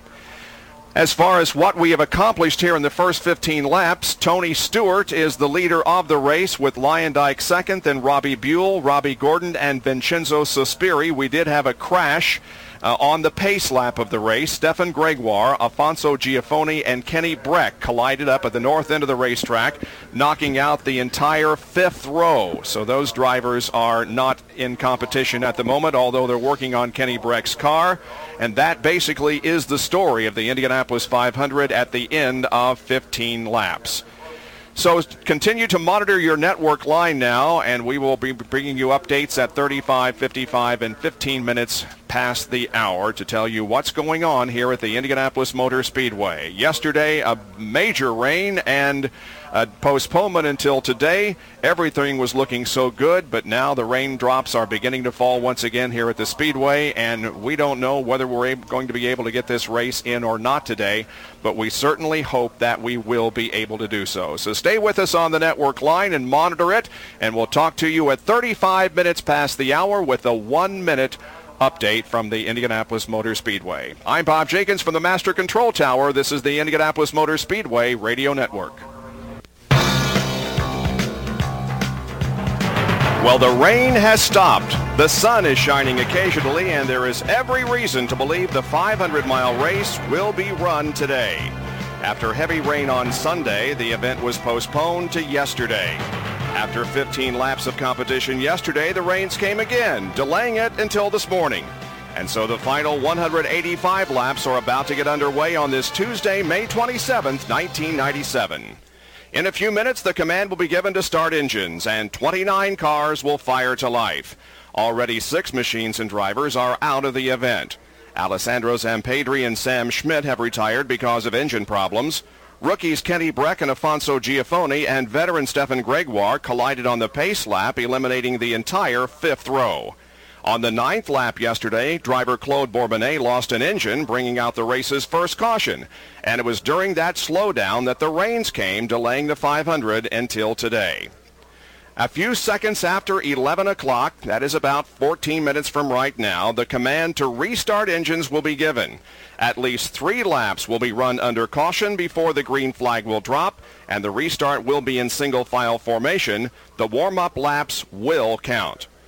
As far as what we have accomplished here in the first 15 laps, Tony Stewart is the leader of the race with Lyondike second, then Robbie Buell, Robbie Gordon, and Vincenzo Sospiri. We did have a crash on the pace lap of the race. Stefan Gregoire, Afonso Giafoni, and Kenny Breck collided up at the north end of the racetrack, knocking out the entire 5th row. So those drivers are not in competition at the moment, although they're working on Kenny Breck's car. And that basically is the story of the Indianapolis 500 at the end of 15 laps. So continue to monitor your network line now, and we will be bringing you updates at 35, 55, and 15 minutes past the hour to tell you what's going on here at the Indianapolis Motor Speedway. Yesterday, a major rain and a postponement until today. Everything was looking so good, but now the raindrops are beginning to fall once again here at the Speedway, and we don't know whether we're going to be able to get this race in or not today, but we certainly hope that we will be able to do so. So stay with us on the network line and monitor it, and we'll talk to you at 35 minutes past the hour with a 1-minute update from the Indianapolis Motor Speedway. I'm Bob Jenkins from the Master Control Tower. This is the Indianapolis Motor Speedway Radio Network. Well, the rain has stopped. The sun is shining occasionally, and there is every reason to believe the 500-mile race will be run today. After heavy rain on Sunday, the event was postponed to yesterday. After 15 laps of competition yesterday, the rains came again, delaying it until this morning. And so the final 185 laps are about to get underway on this Tuesday, May 27th, 1997. In a few minutes, the command will be given to start engines, and 29 cars will fire to life. Already 6 machines and drivers are out of the event. Alessandro Zampedri and Sam Schmidt have retired because of engine problems. Rookies Kenny Breck and Afonso Giafoni and veteran Stefan Gregoire collided on the pace lap, eliminating the entire 5th row. On the 9th lap yesterday, driver Claude Bourbonnais lost an engine, bringing out the race's first caution. And it was during that slowdown that the rains came, delaying the 500 until today. A few seconds after 11 o'clock, that is about 14 minutes from right now, the command to restart engines will be given. At least 3 laps will be run under caution before the green flag will drop, and the restart will be in single file formation. The warm-up laps will count.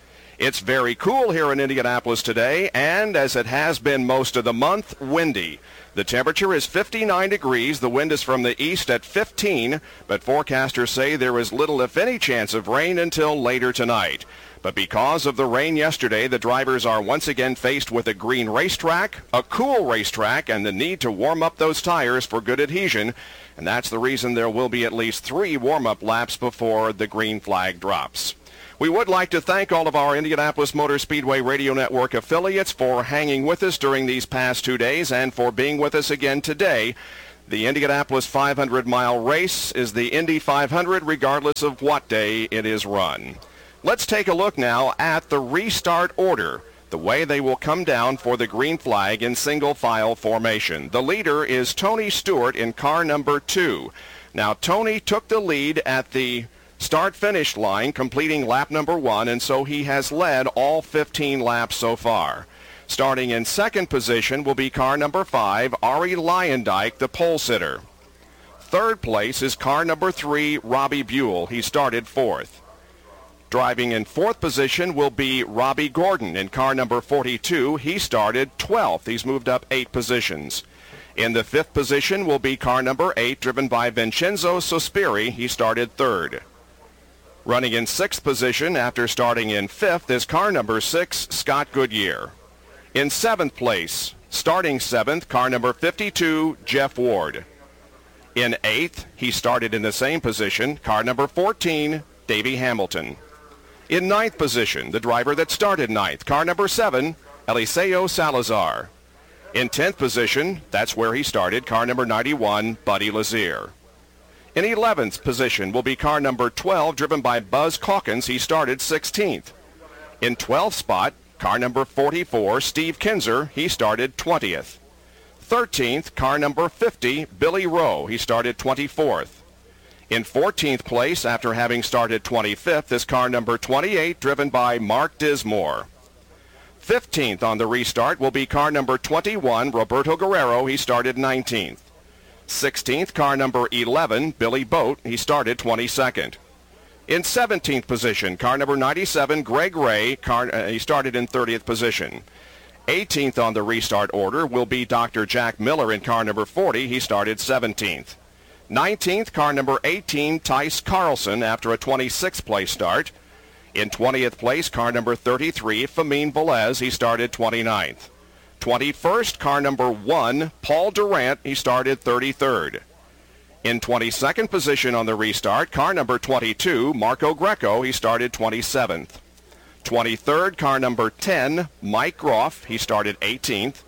It's very cool here in Indianapolis today, and as it has been most of the month, windy. The temperature is 59 degrees. The wind is from the east at 15, but forecasters say there is little, if any, chance of rain until later tonight. But because of the rain yesterday, the drivers are once again faced with a green racetrack, a cool racetrack, and the need to warm up those tires for good adhesion. And that's the reason there will be at least 3 warm-up laps before the green flag drops. We would like to thank all of our Indianapolis Motor Speedway Radio Network affiliates for hanging with us during these past 2 days and for being with us again today. The Indianapolis 500-mile race is the Indy 500 regardless of what day it is run. Let's take a look now at the restart order, the way they will come down for the green flag in single file formation. The leader is Tony Stewart in car number 2. Now, Tony took the lead at the start-finish line, completing lap number 1, and so he has led all 15 laps so far. Starting in second position will be car number 5, Ari Lyondike, the pole sitter. Third place is car number 3, Robbie Buell. He started 4th. Driving in fourth position will be Robbie Gordon in car number 42. He started 12th. He's moved up 8 positions. In the fifth position will be car number 8, driven by Vincenzo Sospiri. He started 3rd. Running in 6th position after starting in 5th is car number 6, Scott Goodyear. In 7th place, starting 7th, car number 52, Jeff Ward. In 8th, he started in the same position, car number 14, Davey Hamilton. In 9th position, the driver that started 9th, car number 7, Eliseo Salazar. In 10th position, that's where he started, car number 91, Buddy Lazier. In 11th position will be car number 12, driven by Buzz Calkins. He started 16th. In 12th spot, car number 44, Steve Kinzer. He started 20th. 13th, car number 50, Billy Rowe. He started 24th. In 14th place, after having started 25th, is car number 28, driven by Mark Dismore. 15th on the restart will be car number 21, Roberto Guerrero. He started 19th. 16th, car number 11, Billy Boat. He started 22nd. In 17th position, car number 97, Greg Ray. He started in 30th position. 18th on the restart order will be Dr. Jack Miller in car number 40. He started 17th. 19th, car number 18, Tice Carlson, after a 26th place start. In 20th place, car number 33, Famine Velez. He started 29th. 21st, car number 1, Paul Durant. He started 33rd. In 22nd position on the restart, car number 22, Marco Greco. He started 27th. 23rd, car number 10, Mike Groff. He started 18th.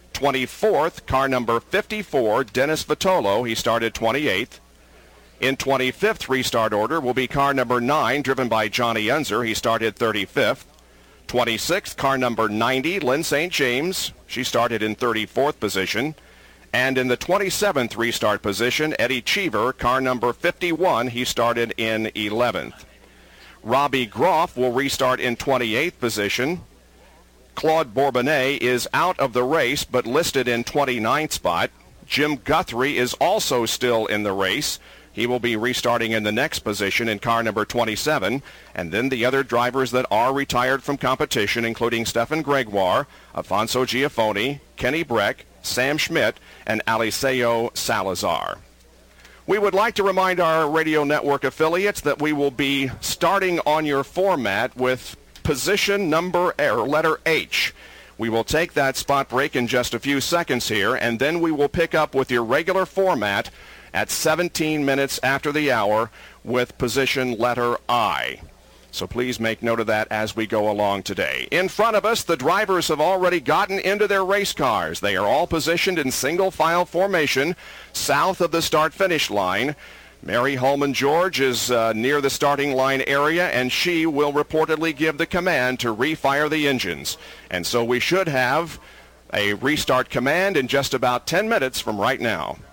24th, car number 54, Dennis Vitolo. He started 28th. In 25th restart order will be car number 9, driven by Johnny Unser. He started 35th. 26th, car number 90, Lynn St. James. She started in 34th position. And in the 27th restart position, Eddie Cheever, car number 51. He started in 11th. Robbie Groff will restart in 28th position. Claude Bourbonnais is out of the race but listed in 29th spot. Jim Guthrie is also still in the race. He will be restarting in the next position in car number 27. And then the other drivers that are retired from competition, including Stefan Gregoire, Afonso Giafoni, Kenny Breck, Sam Schmidt, and Eliseo Salazar. We would like to remind our radio network affiliates that we will be starting on your format with position number or letter H. We will take that spot break in just a few seconds here, and then we will pick up with your regular format at 17 minutes after the hour with position letter I. So please make note of that as we go along today. In front of us, the drivers have already gotten into their race cars. They are all positioned in single file formation south of the start-finish line. Mary Holman George is near the starting line area, and she will reportedly give the command to refire the engines. And so we should have a restart command in just about 10 minutes from right now.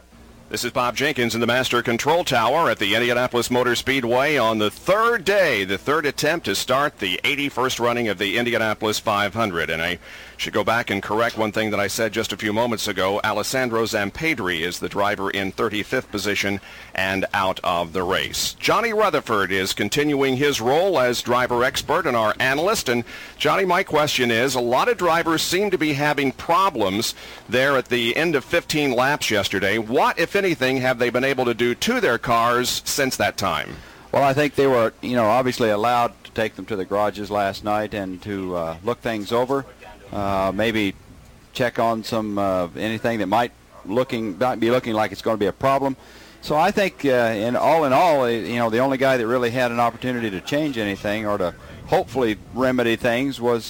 This is Bob Jenkins in the Master Control Tower at the Indianapolis Motor Speedway on the third day, the third attempt to start the 81st running of the Indianapolis 500. And I should go back and correct one thing that I said just a few moments ago. Alessandro Zampedri is the driver in 35th position and out of the race. Johnny Rutherford is continuing his role as driver expert and our analyst. And Johnny, my question is, a lot of drivers seem to be having problems there at the end of 15 laps yesterday. What, if anything, have they been able to do to their cars since that time? Well, I think they were, obviously allowed to take them to the garages last night and to look things over. Maybe check on some anything that might be looking like it's going to be a problem. So I think, in all, the only guy that really had an opportunity to change anything or to hopefully remedy things was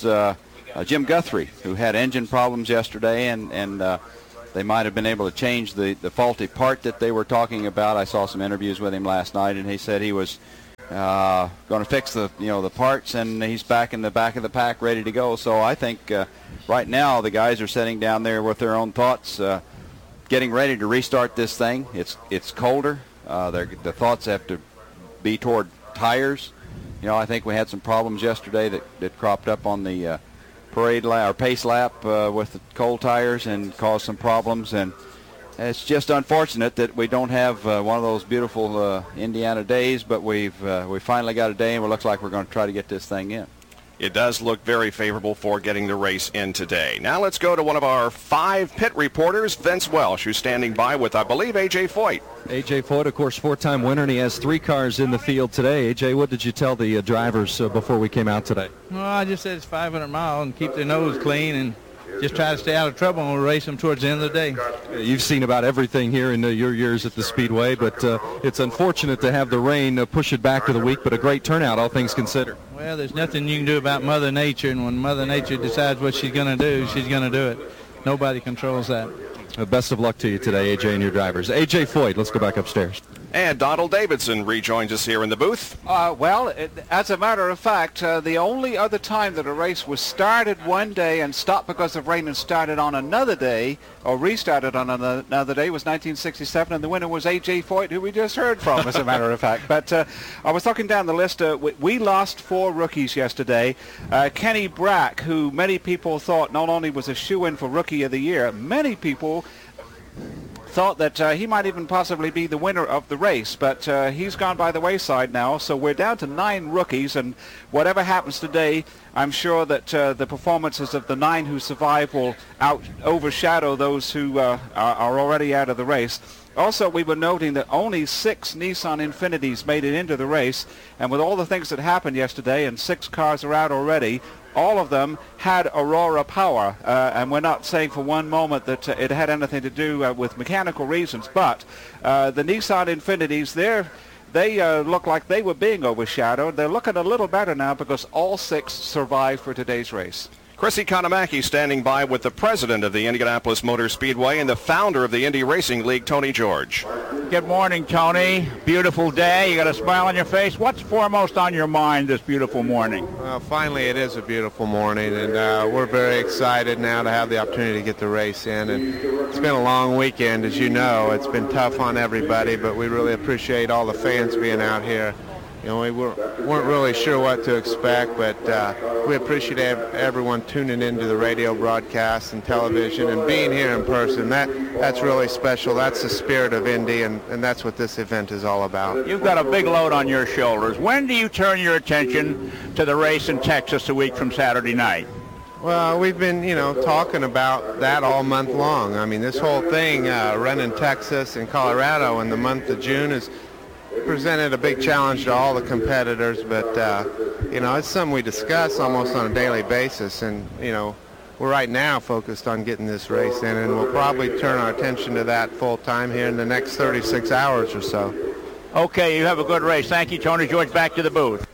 Jim Guthrie, who had engine problems yesterday, and they might have been able to change the faulty part that they were talking about. I saw some interviews with him last night, and he said he was going to fix the parts, and he's back in the back of the pack ready to go. So I think right now the guys are sitting down there with their own thoughts, getting ready to restart this thing. It's colder. The thoughts have to be toward tires. I think we had some problems yesterday that cropped up on the parade lap or pace lap with the cold tires and caused some problems. And it's just unfortunate that we don't have one of those beautiful Indiana days, but we finally got a day, and it looks like we're going to try to get this thing in. It does look very favorable for getting the race in today. Now let's go to one of our 5 pit reporters, Vince Welsh, who's standing by with, I believe, A.J. Foyt. A.J. Foyt, of course, 4-time winner, and he has 3 cars in the field today. A.J., what did you tell the drivers before we came out today? Well, I just said it's 500 miles and keep their nose clean and just try to stay out of trouble, and we'll race them towards the end of the day. You've seen about everything here in your years at the Speedway, but it's unfortunate to have the rain push it back to the week, but a great turnout, all things considered. Well, there's nothing you can do about Mother Nature, and when Mother Nature decides what she's going to do, she's going to do it. Nobody controls that. Best of luck to you today, A.J., and your drivers. A.J. Foyt, let's go back upstairs. And Donald Davidson rejoins us here in the booth. As a matter of fact, the only other time that a race was started one day and stopped because of rain and started on another day, or restarted on another day, was 1967, and the winner was A.J. Foyt, who we just heard from, as a matter of fact. But I was looking down the list. We lost 4 rookies yesterday. Kenny Brack, who many people thought not only was a shoo-in for Rookie of the Year, many people thought that he might even possibly be the winner of the race, but he's gone by the wayside now, so we're down to 9 rookies, and whatever happens today, I'm sure that the performances of the 9 who survive will overshadow those who are already out of the race. Also, we were noting that only 6 Nissan Infinitis made it into the race, and with all the things that happened yesterday, and 6 cars are out already, all of them had Aurora power, and we're not saying for one moment that it had anything to do with mechanical reasons, but the Nissan Infinitis, they look like they were being overshadowed. They're looking a little better now because all 6 survived for today's race. Chrissy Kanamaki standing by with the president of the Indianapolis Motor Speedway and the founder of the Indy Racing League, Tony George. Good morning, Tony. Beautiful day. You got a smile on your face. What's foremost on your mind this beautiful morning? Well, finally it is a beautiful morning, and we're very excited now to have the opportunity to get the race in. And it's been a long weekend, as you know. It's been tough on everybody, but we really appreciate all the fans being out here. We weren't really sure what to expect, but we appreciate everyone tuning into the radio broadcast and television and being here in person. That's really special. That's the spirit of Indy, and that's what this event is all about. You've got a big load on your shoulders. When do you turn your attention to the race in Texas a week from Saturday night? Well, we've been, talking about that all month long. I mean, this whole thing, running Texas and Colorado in the month of June is presented a big challenge to all the competitors, but it's something we discuss almost on a daily basis, and we're right now focused on getting this race in, and we'll probably turn our attention to that full time here in the next 36 hours or so. Okay, you have a good race. Thank you, Tony George. Back to the booth.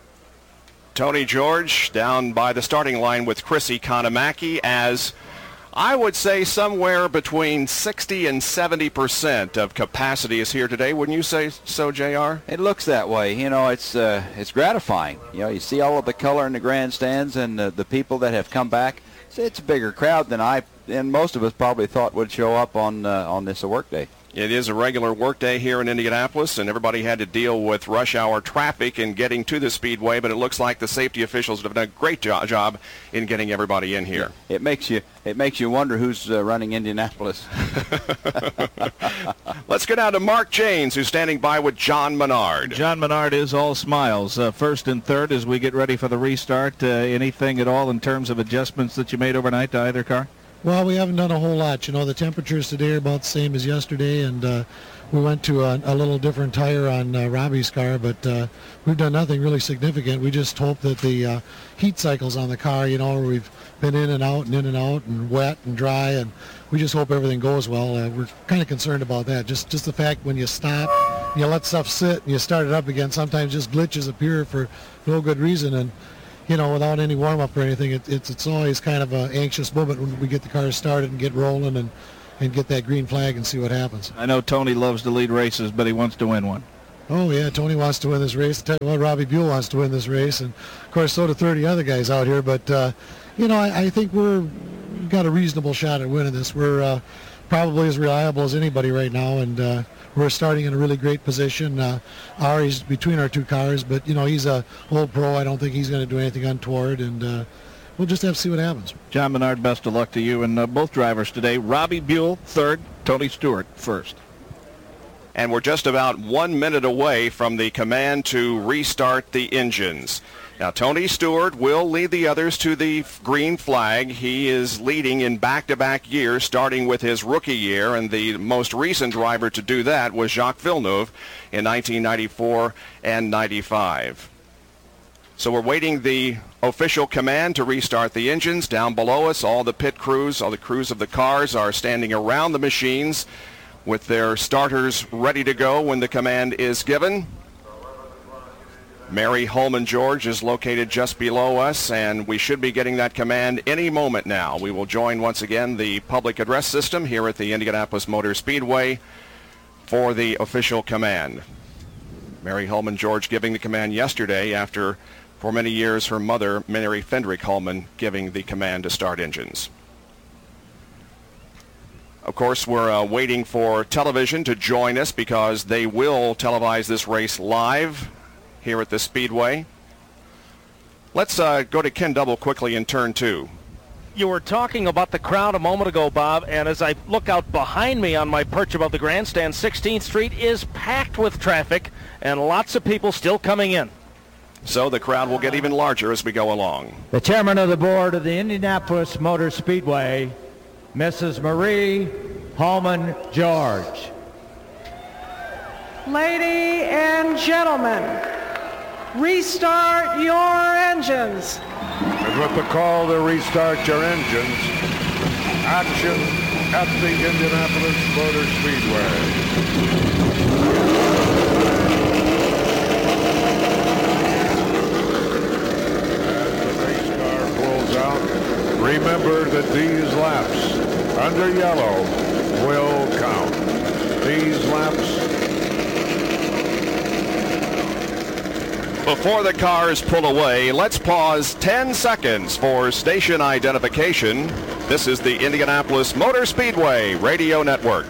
Tony George down by the starting line with Chrissy Kanamaki, as I would say somewhere between 60 and 70% of capacity is here today. Wouldn't you say so, JR? It looks that way. It's gratifying. You see all of the color in the grandstands and the people that have come back. It's a bigger crowd than most of us probably thought would show up on this work day. It is a regular workday here in Indianapolis, and everybody had to deal with rush hour traffic and getting to the Speedway, but it looks like the safety officials have done a great job in getting everybody in here. It makes you wonder who's running Indianapolis. Let's go down to Mark Janes, who's standing by with John Menard. John Menard is all smiles. First and third as we get ready for the restart. Anything at all in terms of adjustments that you made overnight to either car? Well, we haven't done a whole lot. You know, the temperatures today are about the same as yesterday, and we went to a little different tire on Robbie's car, but we've done nothing really significant. We just hope that the heat cycles on the car, you know, we've been in and out and wet and dry, and we just hope everything goes well. We're kind of concerned about that. Just the fact when you stop, you let stuff sit, and you start it up again, sometimes just glitches appear for no good reason, and you know, without any warm-up or anything, it's always kind of an anxious moment when we get the car started and get rolling and get that green flag and see what happens. I know Tony loves to lead races, but he wants to win one. Oh, yeah, Tony wants to win this race. Tell you what, Robbie Buell wants to win this race, and, of course, so do 30 other guys out here. But, you know, I think we've got a reasonable shot at winning this. We're probably as reliable as anybody right now, and we're starting in a really great position. Ari's between our two cars, but, you know, he's a old pro. I don't think he's going to do anything untoward, and we'll just have to see what happens. John Menard, best of luck to you and both drivers today. Robbie Buell, third. Tony Stewart, first. And we're just about 1 minute away from the command to restart the engines. Now, Tony Stewart will lead the others to the green flag. He is leading in back-to-back years, starting with his rookie year, and the most recent driver to do that was Jacques Villeneuve in 1994 and 95. So we're waiting the official command to restart the engines. Down below us, all the pit crews, all the crews of the cars are standing around the machines with their starters ready to go when the command is given. Mary Holman George is located just below us, and we should be getting that command any moment now. We will join once again the public address system here at the Indianapolis Motor Speedway for the official command. Mary Holman George giving the command yesterday after, for many years, her mother, Mary Fendrick Holman, giving the command to start engines. Of course, we're waiting for television to join us because they will televise this race live here at the Speedway. Let's go to Ken Double quickly in turn 2. You were talking about the crowd a moment ago, Bob, and as I look out behind me on my perch above the grandstand, 16th Street is packed with traffic and lots of people still coming in. So the crowd will get even larger as we go along. The chairman of the board of the Indianapolis Motor Speedway, Mrs. Marie Holman George. Ladies and gentlemen, restart your engines. And with the call to restart your engines, action at the Indianapolis Motor Speedway. As the race car pulls out, remember that these laps under yellow will count. These laps. Before the cars pull away, let's pause 10 seconds for station identification. This is the Indianapolis Motor Speedway Radio Network.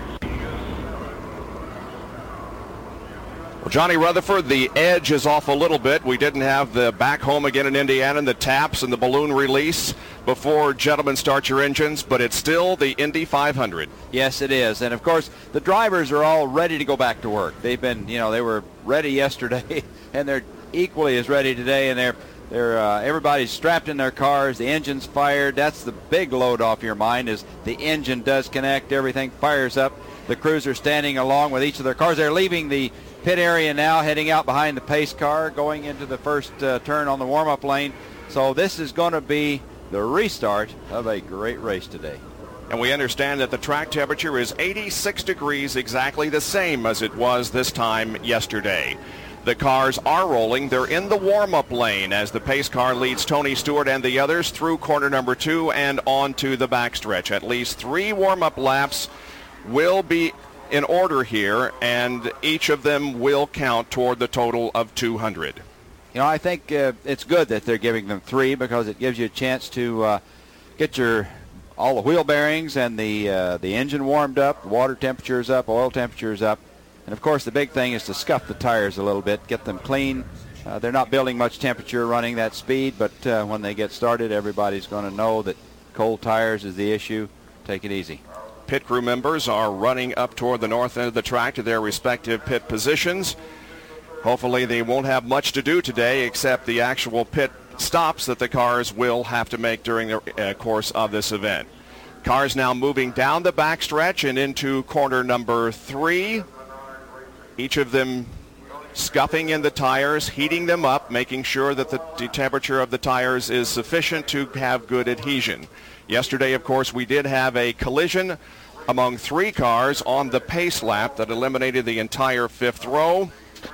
Well, Johnny Rutherford, the edge is off a little bit. We didn't have the back home again in Indiana and the taps and the balloon release before gentlemen start your engines, but it's still the Indy 500. Yes, it is. And, of course, the drivers are all ready to go back to work. They've been, you know, they were ready yesterday, and they're equally as ready today, and everybody's strapped in their cars. The engine's fired. That's the big load off your mind is the engine does connect. Everything fires up. The crews are standing along with each of their cars. They're leaving the pit area now, heading out behind the pace car, going into the first turn on the warm-up lane. So this is going to be the restart of a great race today. And we understand that the track temperature is 86 degrees, exactly the same as it was this time yesterday. The cars are rolling. They're in the warm-up lane as the pace car leads Tony Stewart and the others through corner number 2 and on to the backstretch. At least 3 warm-up laps will be in order here, and each of them will count toward the total of 200. You know, I think it's good that they're giving them 3 because it gives you a chance to get your all the wheel bearings and the engine warmed up, water temperature is up, oil temperature is up. And, of course, the big thing is to scuff the tires a little bit, get them clean. They're not building much temperature running that speed, but when they get started, everybody's going to know that cold tires is the issue. Take it easy. Pit crew members are running up toward the north end of the track to their respective pit positions. Hopefully they won't have much to do today except the actual pit stops that the cars will have to make during the course of this event. Cars now moving down the backstretch and into corner number 3. Each of them scuffing in the tires, heating them up, making sure that the temperature of the tires is sufficient to have good adhesion. Yesterday, of course, we did have a collision among 3 cars on the pace lap that eliminated the entire 5th row.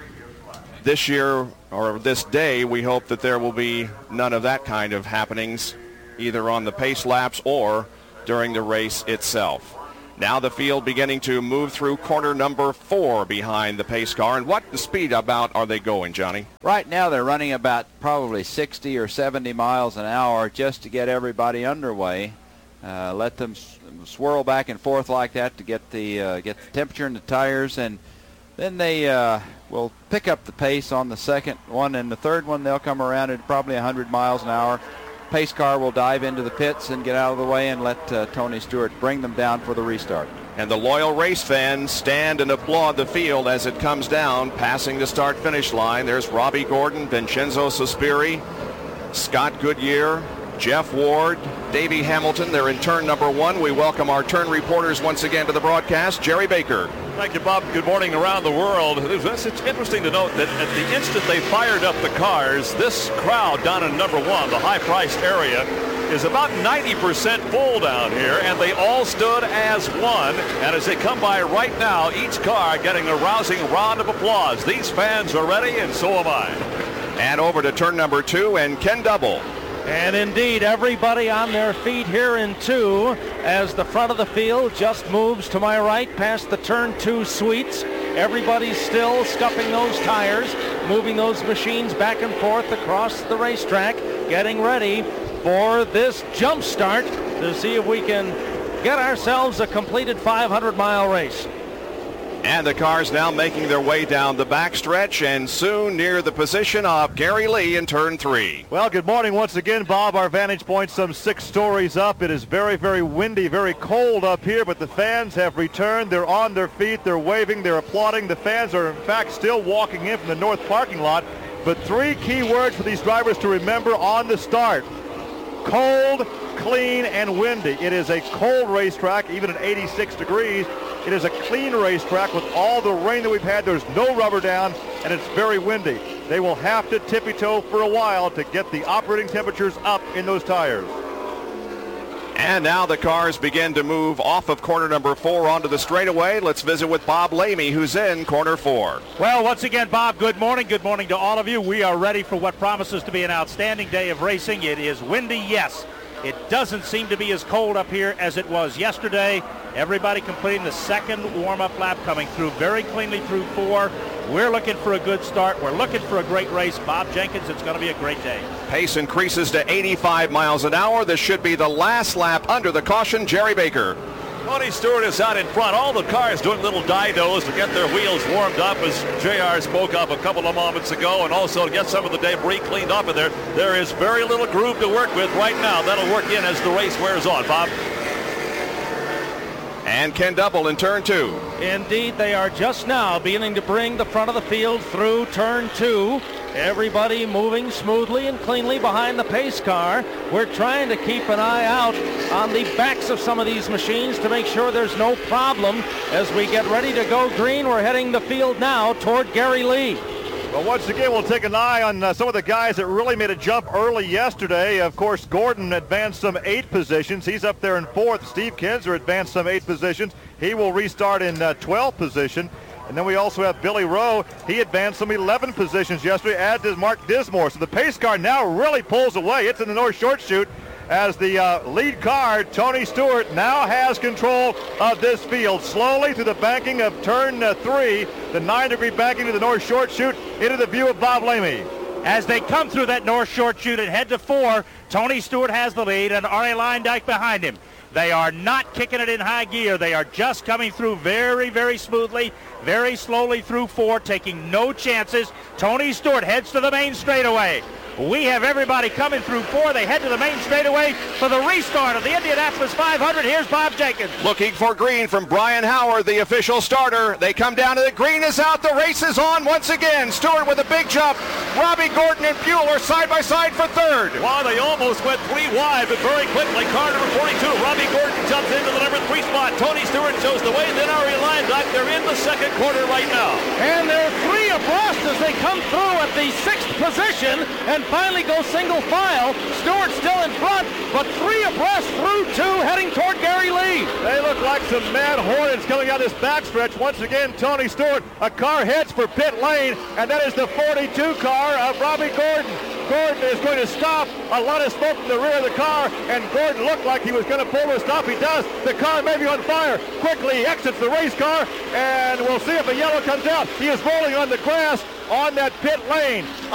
This year, or this day, we hope that there will be none of that kind of happenings, either on the pace laps or during the race itself. Now the field beginning to move through corner number 4 behind the pace car. And what speed about are they going, Johnny? Right now they're running about probably 60 or 70 miles an hour just to get everybody underway. Let them swirl back and forth like that to get the temperature in the tires, and then they will pick up the pace on the second one, and the third one they'll come around at probably 100 miles an hour. Pace car will dive into the pits and get out of the way and let Tony Stewart bring them down for the restart. And the loyal race fans stand and applaud the field as it comes down, passing the start-finish line. There's Robbie Gordon, Vincenzo Sospiri, Scott Goodyear, Jeff Ward, Davey Hamilton. They're in turn number 1. We welcome our turn reporters once again to the broadcast. Jerry Baker. Thank you, Bob. Good morning around the world. It's interesting to note that at the instant they fired up the cars, this crowd down in number 1, the high-priced area, is about 90% full down here, and they all stood as one. And as they come by right now, each car getting a rousing round of applause. These fans are ready, and so am I. And over to turn number 2, and Ken Double. And indeed, everybody on their feet here in 2 as the front of the field just moves to my right past the turn 2 suites. Everybody's still scuffing those tires, moving those machines back and forth across the racetrack, getting ready for this jump start to see if we can get ourselves a completed 500-mile race. And the cars now making their way down the backstretch and soon near the position of Gary Lee in turn 3. Well, good morning once again, Bob. Our vantage point some 6 stories up. It is very, very windy, very cold up here, but the fans have returned. They're on their feet. They're waving. They're applauding. The fans are, in fact, still walking in from the north parking lot. But 3 key words for these drivers to remember on the start: cold, clean, and windy. It is a cold racetrack, even at 86 degrees. It is a clean racetrack with all the rain that we've had. There's no rubber down, and it's very windy. They will have to tippy-toe for a while to get the operating temperatures up in those tires. And now the cars begin to move off of corner number 4 onto the straightaway. Let's visit with Bob Lamey, who's in corner 4. Well, once again, Bob, good morning. Good morning to all of you. We are ready for what promises to be an outstanding day of racing. It is windy, yes. It doesn't seem to be as cold up here as it was yesterday. Everybody completing the second warm-up lap, coming through very cleanly through 4. We're looking for a good start. We're looking for a great race. Bob Jenkins, it's going to be a great day. Pace increases to 85 miles an hour. This should be the last lap under the caution. Jerry Baker. Tony Stewart is out in front. All the cars doing little didos to get their wheels warmed up, as JR spoke of a couple of moments ago, and also to get some of the debris cleaned up in there. There is very little groove to work with right now. That'll work in as the race wears on, Bob. And Ken Double in turn 2. Indeed, they are just now beginning to bring the front of the field through turn 2. Everybody moving smoothly and cleanly behind the pace car. We're trying to keep an eye out on the backs of some of these machines to make sure there's no problem as we get ready to go green. We're heading the field now toward Gary Lee. Well, once again, we'll take an eye on some of the guys that really made a jump early yesterday. Of course, Gordon advanced some 8 positions. He's up there in 4th. Steve Kinzer advanced some 8 positions. He will restart in 12th position. And then we also have Billy Rowe. He advanced some 11 positions yesterday, as did Mark Dismore. So the pace car now really pulls away. It's in the north short chute as the lead car, Tony Stewart, now has control of this field. Slowly through the banking of turn 3, the 9-degree banking to the north short chute, into the view of Bob Lamey. As they come through that north short chute and head to 4, Tony Stewart has the lead and Arnie Leindyke behind him. They are not kicking it in high gear. They are just coming through very, very smoothly, very slowly through 4, taking no chances. Tony Stewart heads to the main straightaway. We have everybody coming through 4. They head to the main straightaway for the restart of the Indianapolis 500. Here's Bob Jenkins. Looking for green from Brian Howard, the official starter. They come down to the green is out. The race is on once again. Stewart with a big jump. Robbie Gordon and Bueller side by side for third. Wow, they almost went 3 wide, but very quickly, car number 42, Robbie Gordon jumps into the number 3 spot. Tony Stewart shows the way. Then Ari Leinbach. They're in the second quarter right now. And they're 3 abreast as they come through at the 6th position and finally go single file. Stewart still in front, but 3 abreast through 2 heading toward Gary Lee. They look like some mad hornets coming out this backstretch. Once again, Tony Stewart, a car heads for pit lane, and that is the 42 car of Robbie Gordon. Gordon is going to stop. A lot of smoke from the rear of the car, and Gordon looked like he was going to pull the stop. He does. The car may be on fire. Quickly exits the race car, and we'll see if a yellow comes out. He is rolling on the grass on that pit lane.